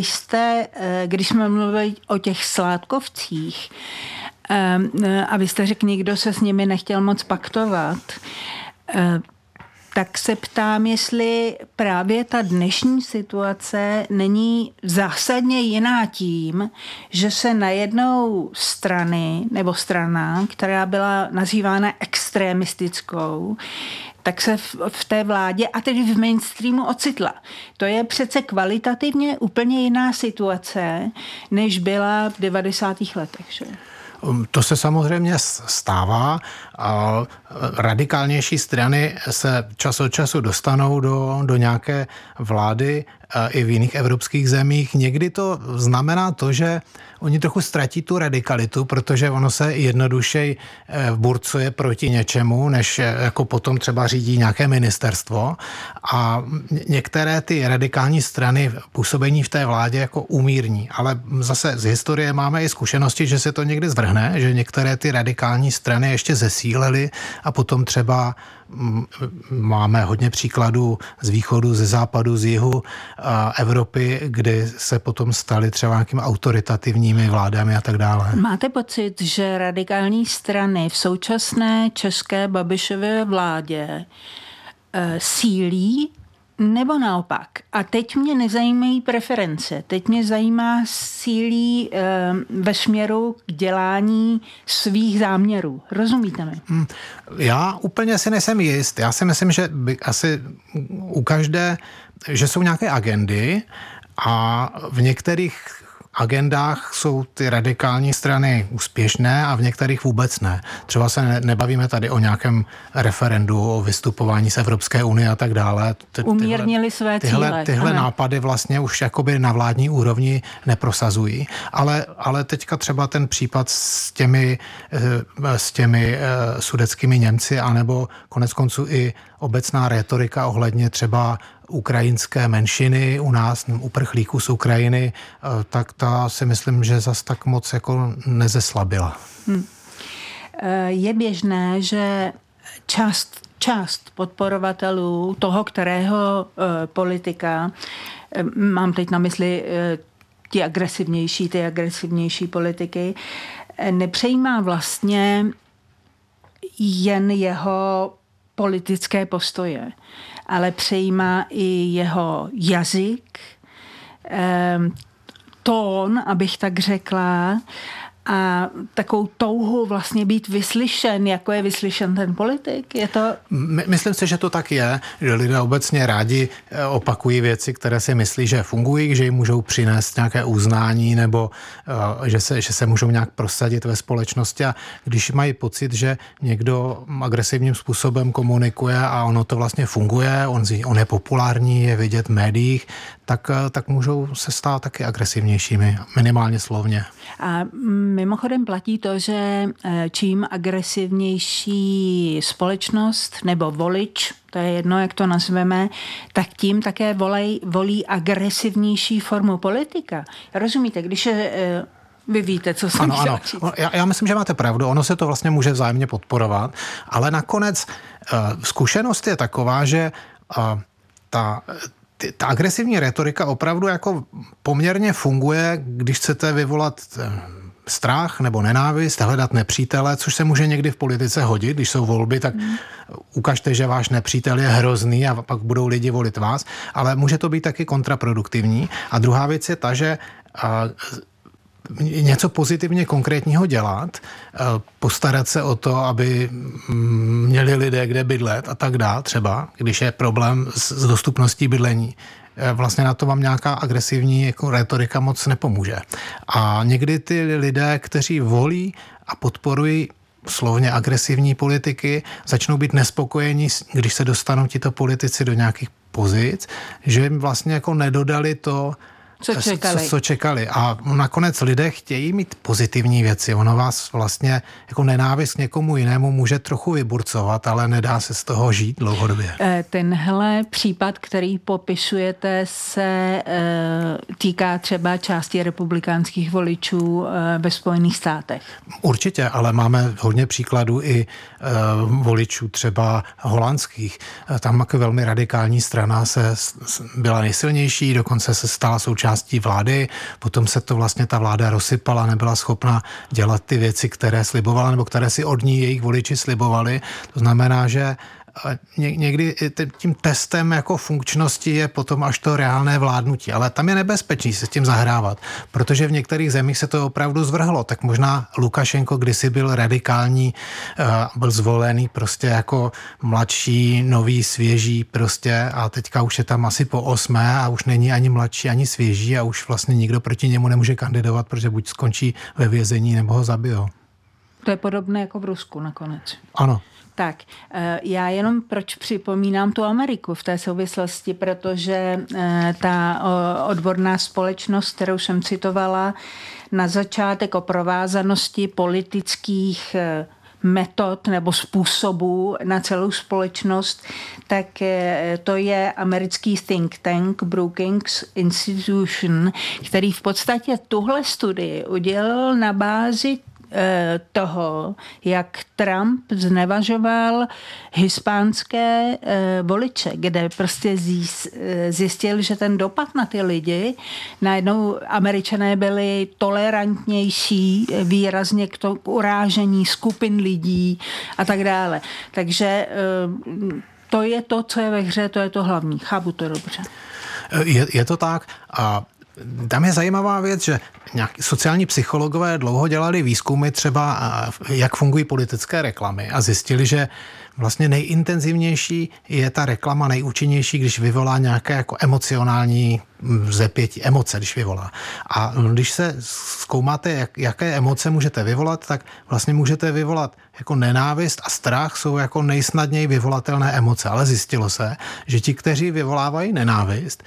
Speaker 6: když jsme mluvili o těch Sládkovcích a vy jste řekl, nikdo se s nimi nechtěl moc paktovat, tak se ptám, jestli právě ta dnešní situace není zásadně jiná tím, že se najednou strany nebo strana, která byla nazývána extremistickou, tak se v té vládě a tedy v mainstreamu ocitla. To je přece kvalitativně úplně jiná situace, než byla v 90. letech. Že?
Speaker 7: To se samozřejmě stává. Radikálnější strany se čas od času dostanou do nějaké vlády i v jiných evropských zemích. Někdy to znamená to, že oni trochu ztratí tu radikalitu, protože ono se jednodušeji burcuje proti něčemu, než jako potom třeba řídí nějaké ministerstvo. A některé ty radikální strany působení v té vládě jako umírní. Ale zase z historie máme i zkušenosti, že se to někdy zvrhne, že některé ty radikální strany ještě zesílily a potom třeba máme hodně příkladů z východu, ze západu, z jihu Evropy, kdy se potom staly třeba nějakými autoritativními vládami a tak dále.
Speaker 6: Máte pocit, že radikální strany v současné české Babišově vládě sílí nebo naopak? A teď mě nezajímají preference. Teď mě zajímá sílí ve směru k dělání svých záměrů. Rozumíte mi?
Speaker 7: Já úplně si nejsem jist. Já si myslím, že by asi u každé, že jsou nějaké agendy a v některých agendách jsou ty radikální strany úspěšné a v některých vůbec ne. Třeba se nebavíme tady o nějakém referendu, o vystupování z Evropské unie a tak dále.
Speaker 6: Umírnili své cíle.
Speaker 7: Tyhle nápady vlastně už jakoby na vládní úrovni neprosazují. Ale teďka třeba ten případ s těmi sudetskými Němci, anebo konec konců i obecná rétorika ohledně třeba ukrajinské menšiny u nás, uprchlíků z Ukrajiny, tak ta si myslím, že zas tak moc jako nezeslabila.
Speaker 6: Je běžné, že část část podporovatelů toho, kterého politika, mám teď na mysli ty agresivnější politiky, nepřejímá vlastně jen jeho politické postoje, ale přejímá i jeho jazyk, tón, abych tak řekla, a takovou touhu vlastně být vyslyšen, jako je vyslyšen ten politik? Je to...
Speaker 7: Myslím si, že to tak je, že lidé obecně rádi opakují věci, které si myslí, že fungují, že jim můžou přinést nějaké uznání nebo že se můžou nějak prosadit ve společnosti, a když mají pocit, že někdo agresivním způsobem komunikuje a ono to vlastně funguje, on je populární, je vidět v médiích, tak můžou se stát taky agresivnějšími, minimálně slovně.
Speaker 6: A mimochodem platí to, že čím agresivnější společnost nebo volič, to je jedno, jak to nazveme, tak tím také volí agresivnější formu politika. Rozumíte, když je... Vy víte, co jsem chtěla říct.
Speaker 7: Já myslím, že máte pravdu. Ono se to vlastně může vzájemně podporovat, ale nakonec zkušenost je taková, že ta agresivní retorika opravdu jako poměrně funguje, když chcete vyvolat strach nebo nenávist, hledat nepřítele, což se může někdy v politice hodit. Když jsou volby, tak ukažte, že váš nepřítel je hrozný a pak budou lidi volit vás, ale může to být taky kontraproduktivní. A druhá věc je ta, že něco pozitivně konkrétního dělat, postarat se o to, aby měli lidé kde bydlet a tak dále, třeba, když je problém s dostupností bydlení. Vlastně na to vám nějaká agresivní jako retorika moc nepomůže. A někdy ty lidé, kteří volí a podporují slovně agresivní politiky, začnou být nespokojení, když se dostanou tito politici do nějakých pozic, že jim vlastně jako nedodali to, co čekali. A nakonec lidé chtějí mít pozitivní věci. Ono vás vlastně jako nenávist k někomu jinému může trochu vyburcovat, ale nedá se z toho žít dlouhodobě.
Speaker 6: Tenhle případ, který popisujete, se týká třeba části republikánských voličů ve Spojených státech.
Speaker 7: Určitě, ale máme hodně příkladů i voličů třeba holandských. Tam jako velmi radikální strana byla nejsilnější, dokonce se stala součástí vlády, potom se to vlastně ta vláda rozsypala, nebyla schopna dělat ty věci, které slibovala, nebo které si od ní jejich voliči slibovali. To znamená, že někdy tím testem jako funkčnosti je potom až to reálné vládnutí. Ale tam je nebezpečný se s tím zahrávat, protože v některých zemích se to opravdu zvrhlo. Tak možná Lukašenko kdysi byl radikální, byl zvolený prostě jako mladší, nový, svěží prostě a teďka už je tam asi po 8. a už není ani mladší, ani svěží a už vlastně nikdo proti němu nemůže kandidovat, protože buď skončí ve vězení, nebo ho zabijou.
Speaker 6: To je podobné jako v Rusku nakonec.
Speaker 7: Ano.
Speaker 6: Tak, já jenom proč připomínám tu Ameriku v té souvislosti, protože ta odborná společnost, kterou jsem citovala na začátek o provázanosti politických metod nebo způsobů na celou společnost, tak to je americký think tank Brookings Institution, který v podstatě tuhle studii udělal na bázi toho, jak Trump znevažoval hispánské voliče, kde prostě zjistil, že ten dopad na ty lidi, najednou Američané byli tolerantnější výrazně k urážení skupin lidí a tak dále. Takže to je to, co je ve hře, to je to hlavní. Chápu to dobře.
Speaker 7: Je to tak a tam je zajímavá věc, že sociální psychologové dlouho dělali výzkumy třeba, jak fungují politické reklamy a zjistili, že vlastně nejintenzivnější je ta reklama, nejúčinnější, když vyvolá nějaké jako emocionální vzepětí, emoce, když vyvolá. A když se zkoumáte, jaké emoce můžete vyvolat, tak vlastně můžete vyvolat jako nenávist a strach jsou jako nejsnadněji vyvolatelné emoce. Ale zjistilo se, že ti, kteří vyvolávají nenávist,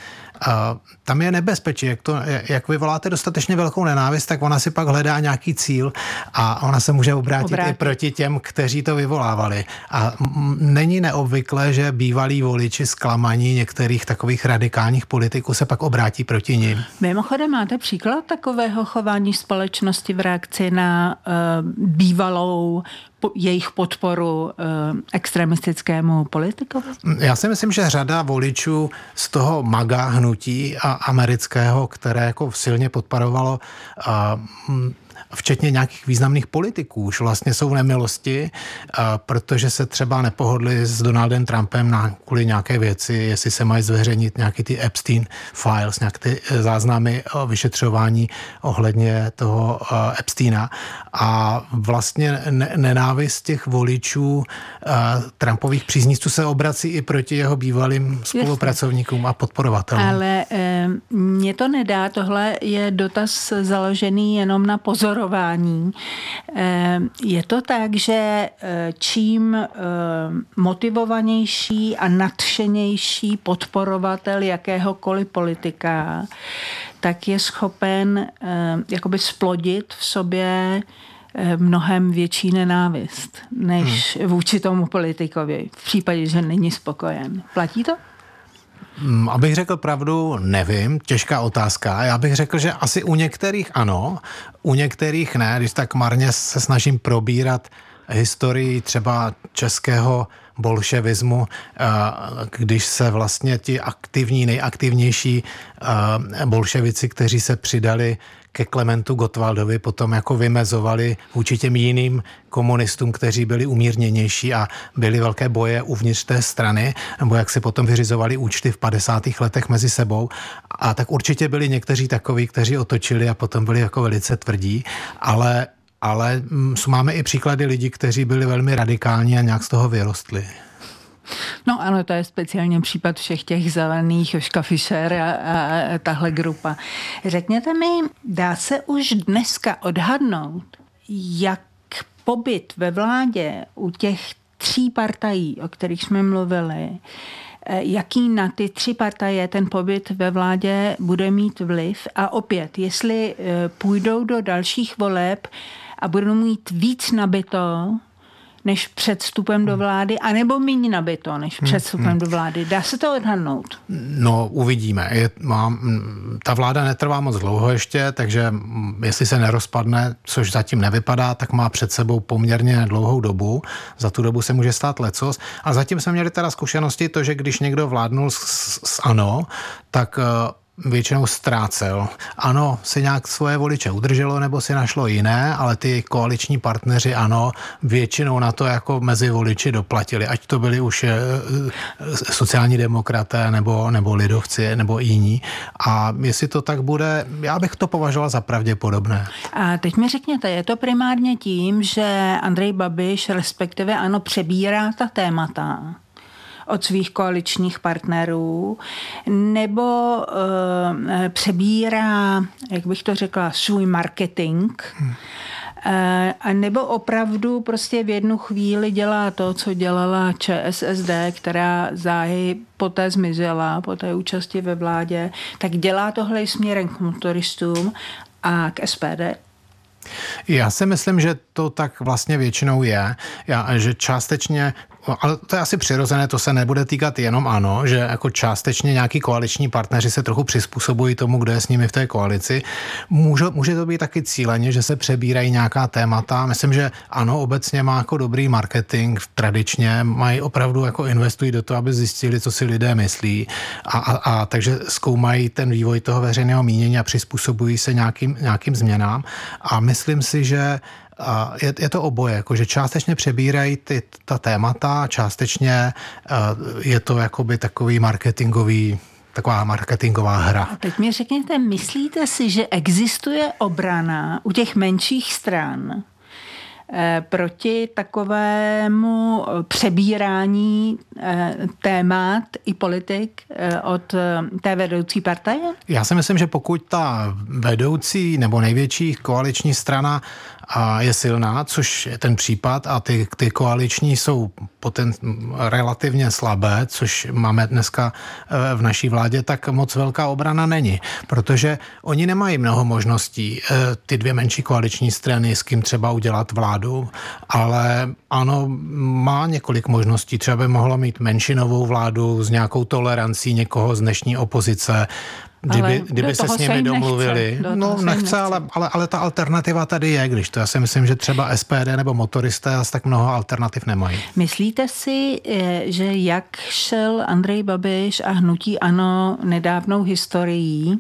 Speaker 7: tam je nebezpečí. Jak vyvoláte dostatečně velkou nenávist, tak ona si pak hledá nějaký cíl a ona se může obrátit i proti těm, kteří to vyvolávali. A není neobvyklé, že bývalí voliči zklamaní některých takových radikálních politiků se pak obrátí proti nim.
Speaker 6: Mimochodem máte příklad takového chování společnosti v reakci na bývalou jejich podporu extremistickému politikovi?
Speaker 7: Já si myslím, že řada voličů z toho MAGA hnutí amerického, které jako silně podporovalo včetně nějakých významných politiků, už vlastně jsou v nemilosti, protože se třeba nepohodli s Donaldem Trumpem kvůli nějaké věci, jestli se mají zveřejnit nějaký ty Epstein files, nějaké ty záznamy o vyšetřování ohledně toho Epsteina. A vlastně nenávist těch voličů Trumpových příznivců se obrací i proti jeho bývalým spolupracovníkům a podporovatelům.
Speaker 6: Ale mě to nedá, tohle je dotaz založený jenom na pozorování. Je to tak, že čím motivovanější a nadšenější podporovatel jakéhokoliv politika, tak je schopen jakoby splodit v sobě mnohem větší nenávist než vůči tomu politikovi v případě, že není spokojen. Platí to?
Speaker 7: Abych řekl pravdu, nevím, těžká otázka. Já bych řekl, že asi u některých ano, u některých ne, když tak marně se snažím probírat historii třeba českého bolševismu, když se vlastně ti nejaktivnější bolševici, kteří se přidali ke Klementu Gottwaldovi, potom jako vymezovali vůči těm jiným komunistům, kteří byli umírněnější a byly velké boje uvnitř té strany, nebo jak si potom vyřizovali účty v 50. letech mezi sebou. A tak určitě byli někteří takoví, kteří otočili a potom byli jako velice tvrdí, ale máme i příklady lidí, kteří byli velmi radikální a nějak z toho vyrostli.
Speaker 6: No ano, to je speciálně případ všech těch zelených, Jožka Fischer a tahle grupa. Řekněte mi, dá se už dneska odhadnout, jak pobyt ve vládě u těch 3 partají, o kterých jsme mluvili, jaký na ty 3 partaje ten pobyt ve vládě bude mít vliv a opět, jestli půjdou do dalších voleb a budou mít víc nabito, než před vstupem do vlády, anebo méně nabito, než před vstupem do vlády. Dá se to odhadnout?
Speaker 7: No, uvidíme. Ta vláda netrvá moc dlouho ještě, takže jestli se nerozpadne, což zatím nevypadá, tak má před sebou poměrně dlouhou dobu. Za tu dobu se může stát lecos. A zatím jsme měli teda zkušenosti to, že když někdo vládnul s ANO, tak většinou ztrácel. Ano, si nějak svoje voliče udrželo nebo si našlo jiné, ale ty koaliční partneři ano, většinou na to jako mezi voliči doplatili. Ať to byli už sociální demokraté nebo lidovci nebo jiní. A jestli to tak bude, já bych to považoval za pravděpodobné.
Speaker 6: A teď mi řekněte, je to primárně tím, že Andrej Babiš respektive ANO přebírá ta témata od svých koaličních partnerů, nebo přebírá, jak bych to řekla, svůj marketing, a nebo opravdu prostě v jednu chvíli dělá to, co dělala ČSSD, která záhy poté zmizela, po té účasti ve vládě, tak dělá tohle směrem k motoristům a k SPD?
Speaker 7: Já si myslím, že to tak vlastně většinou je, že částečně, ale to je asi přirozené, to se nebude týkat jenom ANO, že jako částečně nějaký koaliční partneři se trochu přizpůsobují tomu, kdo je s nimi v té koalici. Může to být taky cíleně, že se přebírají nějaká témata. Myslím, že ANO obecně má jako dobrý marketing, tradičně mají opravdu jako investují do toho, aby zjistili, co si lidé myslí a takže zkoumají ten vývoj toho veřejného mínění a přizpůsobují se nějakým změnám a myslím si, že je to oboje, jakože částečně přebírají ta témata, částečně je to jakoby taková marketingová hra.
Speaker 6: A teď mi řekněte, myslíte si, že existuje obrana u těch menších stran proti takovému přebírání témat i politik od té vedoucí partaje?
Speaker 7: Já si myslím, že pokud ta vedoucí nebo největší koaliční strana je silná, což je ten případ, a ty koaliční jsou relativně slabé, což máme dneska v naší vládě, tak moc velká obrana není, protože oni nemají mnoho možností, ty 2 menší koaliční strany, s kým třeba udělat vládu, ale ANO má několik možností, třeba by mohlo mít menšinovou vládu s nějakou tolerancí někoho z dnešní opozice, kdyby se s nimi domluvili. Nechce, ale ta alternativa tady je, když to já si myslím, že třeba SPD nebo motoristé asi tak mnoho alternativ nemají.
Speaker 6: Myslíte si, že jak šel Andrej Babiš a hnutí ANO nedávnou historií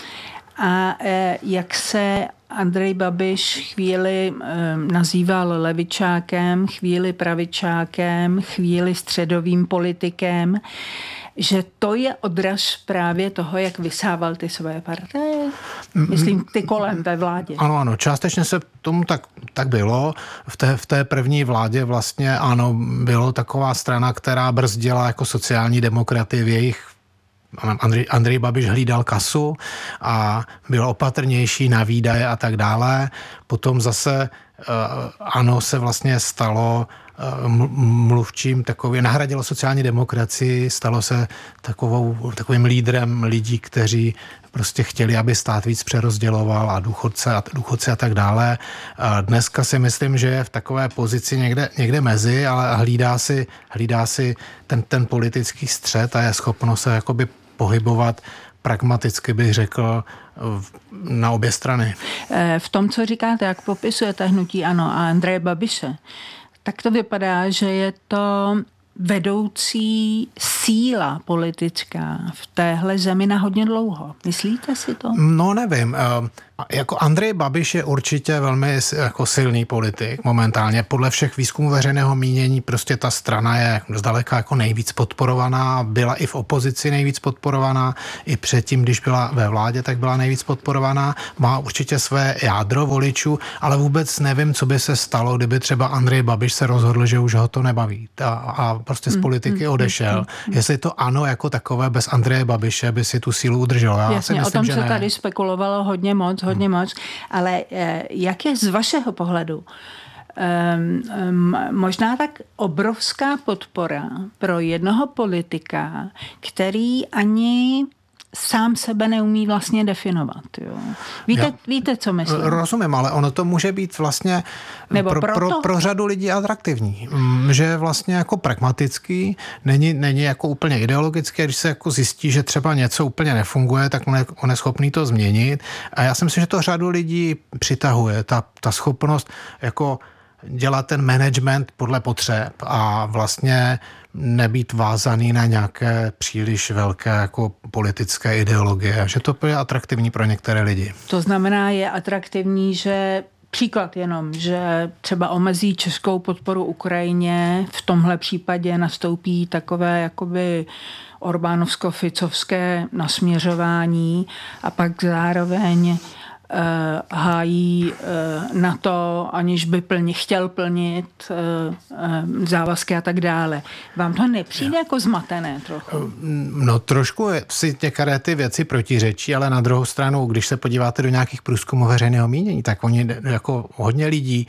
Speaker 6: a jak se Andrej Babiš chvíli nazýval levičákem, chvíli pravičákem, chvíli středovým politikem, že to je odraz právě toho, jak vysával ty své partaje? Myslím, ty kolem ve vládě.
Speaker 7: Ano, částečně se tomu tak bylo. V té první vládě vlastně ano, bylo taková strana, která brzdila jako sociální demokraty v jejich Andrej Babiš hlídal kasu a byl opatrnější na výdaje a tak dále. Potom zase ANO se vlastně stalo mluvčím takový, nahradilo sociální demokracii, stalo se takovým lídrem lidí, kteří prostě chtěli, aby stát víc přerozděloval a důchodce a tak dále. Dneska si myslím, že je v takové pozici někde mezi, ale hlídá si ten politický střed a je schopno se jakoby pohybovat pragmaticky, bych řekl, na obě strany.
Speaker 6: V tom, co říkáte, jak popisujete hnutí ANO a Andreje Babiše, tak to vypadá, že je to vedoucí síla politická v téhle zemi na hodně dlouho. Myslíte si to?
Speaker 7: No nevím. Jako Andrej Babiš je určitě velmi jako silný politik momentálně. Podle všech výzkumů veřejného mínění prostě ta strana je zdaleka jako nejvíc podporovaná. Byla i v opozici nejvíc podporovaná. I předtím, když byla ve vládě, tak byla nejvíc podporovaná. Má určitě své jádro voličů, ale vůbec nevím, co by se stalo, kdyby třeba Andrej Babiš se rozhodl, že už ho to nebaví a prostě z politiky odešel. Jestli to ANO jako takové bez Andreje Babiše by si tu sílu udrželo.
Speaker 6: Jasně, o tom se tady spekulovalo hodně moc, ale jak je z vašeho pohledu možná tak obrovská podpora pro jednoho politika, který ani sám sebe neumí vlastně definovat. Jo. Víte, co myslím?
Speaker 7: Rozumím, ale ono to může být vlastně pro řadu lidí atraktivní. Že je vlastně jako pragmatický, není jako úplně ideologický, když se jako zjistí, že třeba něco úplně nefunguje, tak on je schopný to změnit. A já si myslím, že to řadu lidí přitahuje. Ta schopnost jako dělat ten management podle potřeb a vlastně nebýt vázaný na nějaké příliš velké jako politické ideologie, že to je atraktivní pro některé lidi.
Speaker 6: To znamená, je atraktivní, že příklad jenom, že třeba omezí českou podporu Ukrajině, v tomhle případě nastoupí takové jakoby orbánovsko-ficovské nasměřování a pak zároveň hájí na to, aniž by chtěl plnit závazky a tak dále. Vám to nepřijde jako zmatené trochu?
Speaker 7: No trošku si některé ty věci protiřečí, ale na druhou stranu, když se podíváte do nějakých průzkumů veřejného mínění, tak oni jako hodně lidí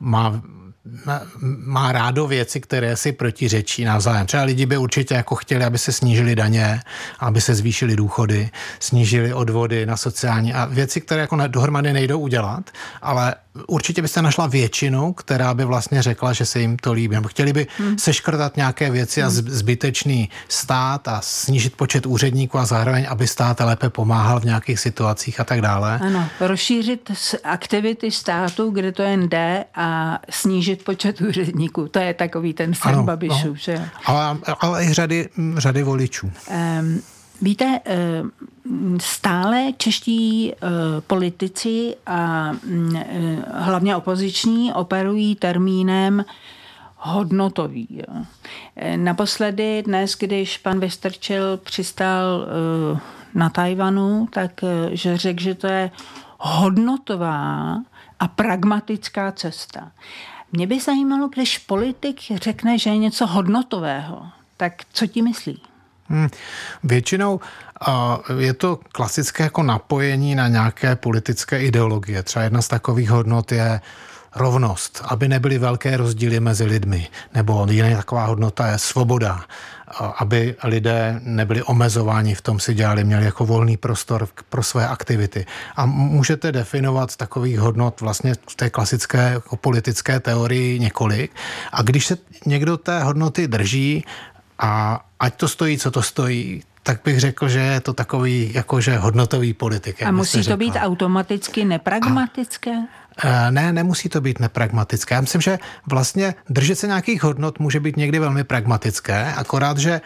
Speaker 7: má rádo věci, které si protiřečí navzájem. Třeba lidi by určitě jako chtěli, aby se snížily daně, aby se zvýšily důchody, snížily odvody na sociální a věci, které jako dohromady nejdou udělat, ale určitě byste našla většinu, která by vlastně řekla, že se jim to líbí. Nebo chtěli by seškrtat nějaké věci a zbytečný stát a snížit počet úředníků a zároveň, aby stát lépe pomáhal v nějakých situacích a tak dále.
Speaker 6: Ano, rozšířit aktivity státu, kde to jen jde a snížit počet úředníků. To je takový ten sen Babišů, že?
Speaker 7: Ale i řady voličů.
Speaker 6: Víte, stále čeští politici a hlavně opoziční operují termínem hodnotový. Jo. Naposledy dnes, když pan Vystrčil přistál na Tajvanu, tak že řekl, že to je hodnotová a pragmatická cesta. Mě by zajímalo, když politik řekne, že je něco hodnotového, tak co ti myslí?
Speaker 7: Většinou je to klasické jako napojení na nějaké politické ideologie. Třeba jedna z takových hodnot je rovnost, aby nebyly velké rozdíly mezi lidmi. Nebo jiná taková hodnota je svoboda, aby lidé nebyli omezováni v tom, si měli jako volný prostor pro své aktivity. A můžete definovat takových hodnot vlastně v té klasické jako politické teorii několik. A když se někdo té hodnoty drží, a ať to stojí, co to stojí, tak bych řekl, že je to takový jakože hodnotový politik.
Speaker 6: A musí to být automaticky nepragmatické?
Speaker 7: Ne, nemusí to být nepragmatické. Já myslím, že vlastně držet se nějakých hodnot může být někdy velmi pragmatické, akorát, že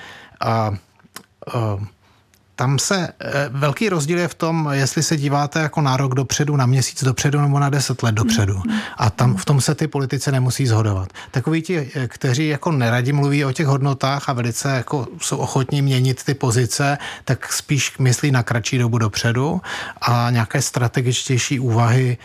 Speaker 7: tam se velký rozdíl je v tom, jestli se díváte jako na rok dopředu, na měsíc dopředu nebo na 10 let dopředu. A tam v tom se ty politici nemusí shodovat. Takoví ti, kteří jako neradi mluví o těch hodnotách a velice jako jsou ochotní měnit ty pozice, tak spíš myslí na kratší dobu dopředu a nějaké strategičtější úvahy,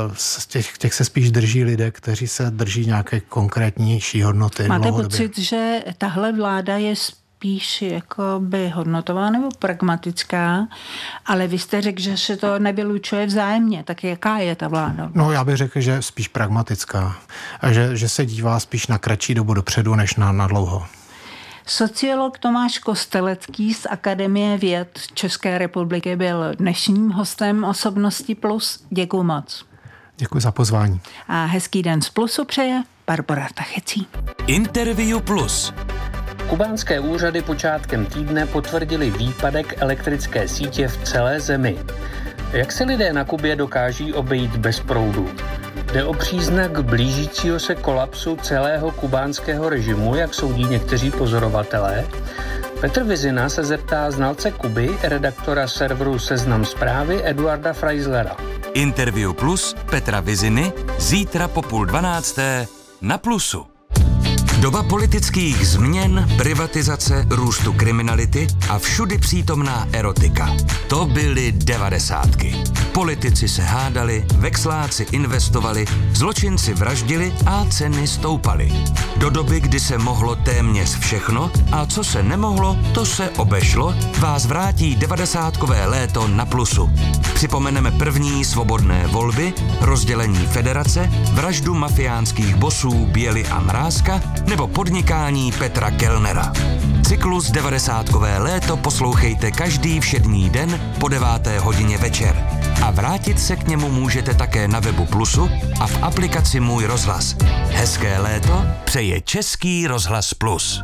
Speaker 7: těch se spíš drží lidé, kteří se drží nějaké konkrétnější hodnoty.
Speaker 6: Máte pocit, že tahle vláda je spíš jakoby hodnotová nebo pragmatická, ale vy jste řekl, že se to nevylučuje vzájemně. Tak jaká je ta vláda?
Speaker 7: No, já bych řekl, že spíš pragmatická. A že se dívá spíš na kratší dobu dopředu, než na dlouho.
Speaker 6: Sociolog Tomáš Kostelecký z Akademie věd České republiky byl dnešním hostem Osobnosti Plus. Děkuju moc.
Speaker 7: Děkuji za pozvání.
Speaker 6: A hezký den z Plusu přeje Barbora Tachecí.
Speaker 3: Interview Plus.
Speaker 8: Kubánské úřady počátkem týdne potvrdili výpadek elektrické sítě v celé zemi. Jak se lidé na Kubě dokáží obejít bez proudu? Jde o příznak blížícího se kolapsu celého kubánského režimu, jak soudí někteří pozorovatelé? Petr Vizina se zeptá znalce Kuby, redaktora serveru Seznam Zprávy Eduarda Freislera.
Speaker 3: Interview Plus Petra Viziny zítra po 11:30 na Plusu. Doba politických změn, privatizace, růstu kriminality a všudy přítomná erotika. To byly 90. Politici se hádali, vexláci investovali, zločinci vraždili a ceny stoupaly. Do doby, kdy se mohlo téměř všechno a co se nemohlo, to se obešlo, vás vrátí 90kové léto na Plusu. Připomeneme první svobodné volby, rozdělení federace, vraždu mafiánských bosů Běly a Mrázka nebo podnikání Petra Kellnera. Cyklus 90kové léto poslouchejte každý všední den po 9:00 večer. A vrátit se k němu můžete také na webu Plusu a v aplikaci Můj rozhlas. Hezké léto přeje Český rozhlas Plus.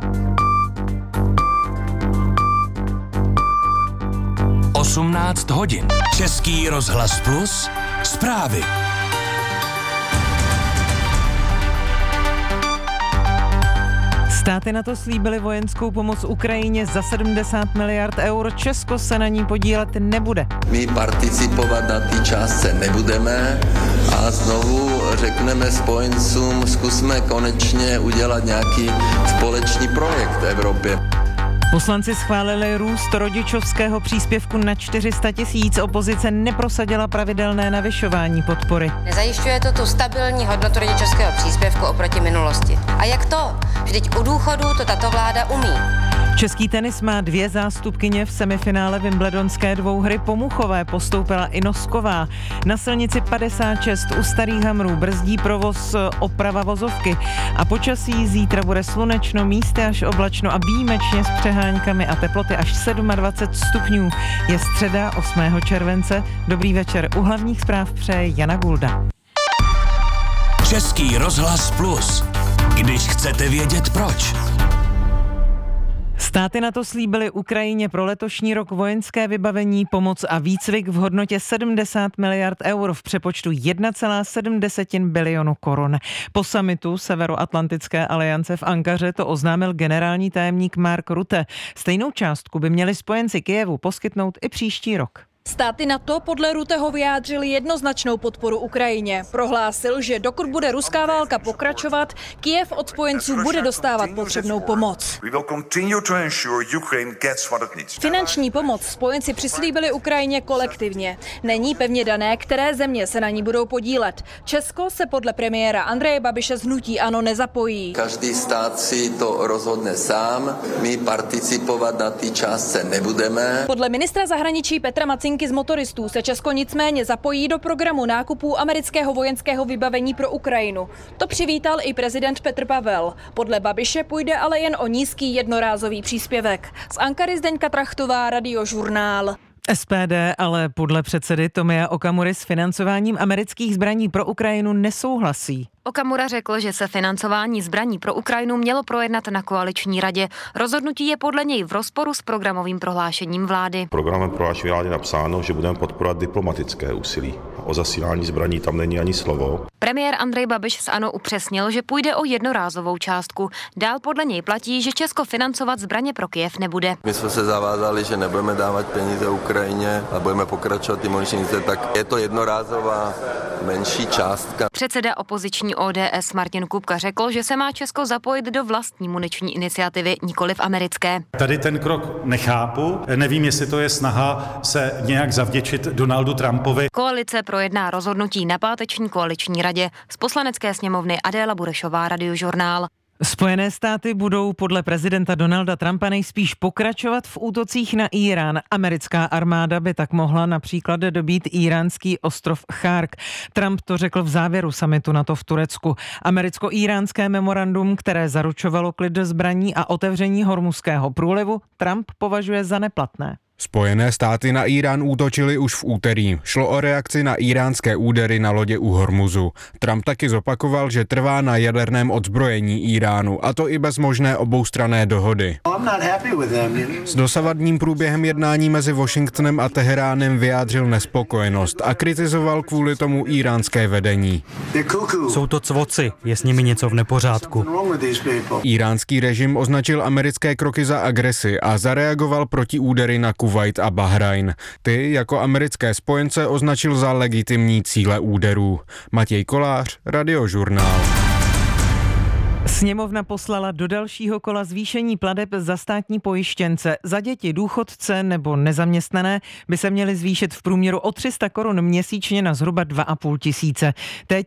Speaker 3: 18 hodin. Český rozhlas Plus. Zprávy.
Speaker 9: Státy NATO slíbily vojenskou pomoc Ukrajině za 70 miliard eur. Česko se na ní podílet nebude.
Speaker 10: My participovat na té částce nebudeme a znovu řekneme spojencům, zkusme konečně udělat nějaký společný projekt v Evropě.
Speaker 9: Poslanci schválili růst rodičovského příspěvku na 400 000. Opozice neprosadila pravidelné navyšování podpory.
Speaker 11: Nezajišťuje to tu stabilní hodnotu rodičovského příspěvku oproti minulosti. A jak to? Vždyť u důchodu to tato vláda umí.
Speaker 9: Český tenis má 2 zástupkyně v semifinále wimbledonské dvouhry. Po Muchové postoupila i Nosková. Na silnici 56 u Starých Hamrů brzdí provoz oprava vozovky. A počasí zítra bude slunečno, místy až oblačno a výjimečně s přeháňkami a teploty až 27 stupňů. Je středa 8. července. Dobrý večer. U hlavních zpráv přeje Jana Gulda.
Speaker 3: Český rozhlas Plus. Když chcete vědět proč.
Speaker 9: Státy NATO slíbily Ukrajině pro letošní rok vojenské vybavení, pomoc a výcvik v hodnotě 70 miliard eur v přepočtu 1,7 bilionu korun. Po summitu Severoatlantické aliance v Ankaře to oznámil generální tajemník Mark Rutte. Stejnou částku by měli spojenci Kyjevu poskytnout i příští rok.
Speaker 12: Státy NATO podle Rutteho vyjádřili jednoznačnou podporu Ukrajině. Prohlásil, že dokud bude ruská válka pokračovat, Kyjev od spojenců bude dostávat potřebnou pomoc. Finanční pomoc spojenci přislíbili Ukrajině kolektivně. Není pevně dané, které země se na ní budou podílet. Česko se podle premiéra Andreje Babiše z hnutí ANO nezapojí.
Speaker 10: Každý stát si to rozhodne sám, my participovat na té částce nebudeme.
Speaker 12: Podle ministra zahraničí Petra Macinky z Motoristů se Česko nicméně zapojí do programu nákupů amerického vojenského vybavení pro Ukrajinu. To přivítal i prezident Petr Pavel. Podle Babiše půjde ale jen o nízký jednorázový příspěvek. Z Ankary Zdeňka Trachtová, Radiožurnál.
Speaker 9: SPD ale podle předsedy Tomia Okamury s financováním amerických zbraní pro Ukrajinu nesouhlasí.
Speaker 13: Okamura řekl, že se financování zbraní pro Ukrajinu mělo projednat na koaliční radě. Rozhodnutí je podle něj v rozporu s programovým prohlášením vlády.
Speaker 14: V programovém prohlášení vlády napsáno, že budeme podporovat diplomatické úsilí. O zasílání zbraní tam není ani slovo.
Speaker 13: Premiér Andrej Babiš z ANO upřesnil, že půjde o jednorázovou částku. Dál podle něj platí, že Česko financovat zbraně pro Kyjev nebude.
Speaker 10: My jsme se zavázali, že nebudeme dávat peníze Ukrajině a budeme pokračovat ty muniční, tak je to jednorázová menší částka.
Speaker 13: Předseda opoziční ODS Martin Kupka řekl, že se má Česko zapojit do vlastní muniční iniciativy, nikoliv americké.
Speaker 15: Tady ten krok nechápu, nevím, jestli to je snaha se nějak zavděčit Donaldu Trumpovi.
Speaker 13: Koalice projedná rozhodnutí na páteční koaliční radě. Z Poslanecké sněmovny Adéla Burešová, Radiožurnál.
Speaker 9: Spojené státy budou podle prezidenta Donalda Trumpa nejspíš pokračovat v útocích na Írán. Americká armáda by tak mohla například dobít íránský ostrov Chark. Trump to řekl v závěru summitu NATO v Turecku. Americko-íránské memorandum, které zaručovalo klid zbraní a otevření Hormuzského průlivu, Trump považuje za neplatné.
Speaker 16: Spojené státy na Írán útočily už v úterý. Šlo o reakci na íránské údery na lodě u Hormuzu. Trump taky zopakoval, že trvá na jaderném odzbrojení Íránu, a to i bez možné oboustranné dohody. S dosavadním průběhem jednání mezi Washingtonem a Teheránem vyjádřil nespokojenost a kritizoval kvůli tomu íránské vedení.
Speaker 17: Jsou to cvoci, je s nimi něco v nepořádku.
Speaker 16: Íránský režim označil americké kroky za agresi a zareagoval proti údery na Kuvajt a Bahrajn. Ty jako americké spojence označil za legitimní cíle úderů. Matěj Kolář, Radiožurnál.
Speaker 9: Sněmovna poslala do dalšího kola zvýšení plateb za státní pojištěnce. Za děti, důchodce nebo nezaměstnané by se měly zvýšit v průměru o 300 korun měsíčně na zhruba 2 500. Teď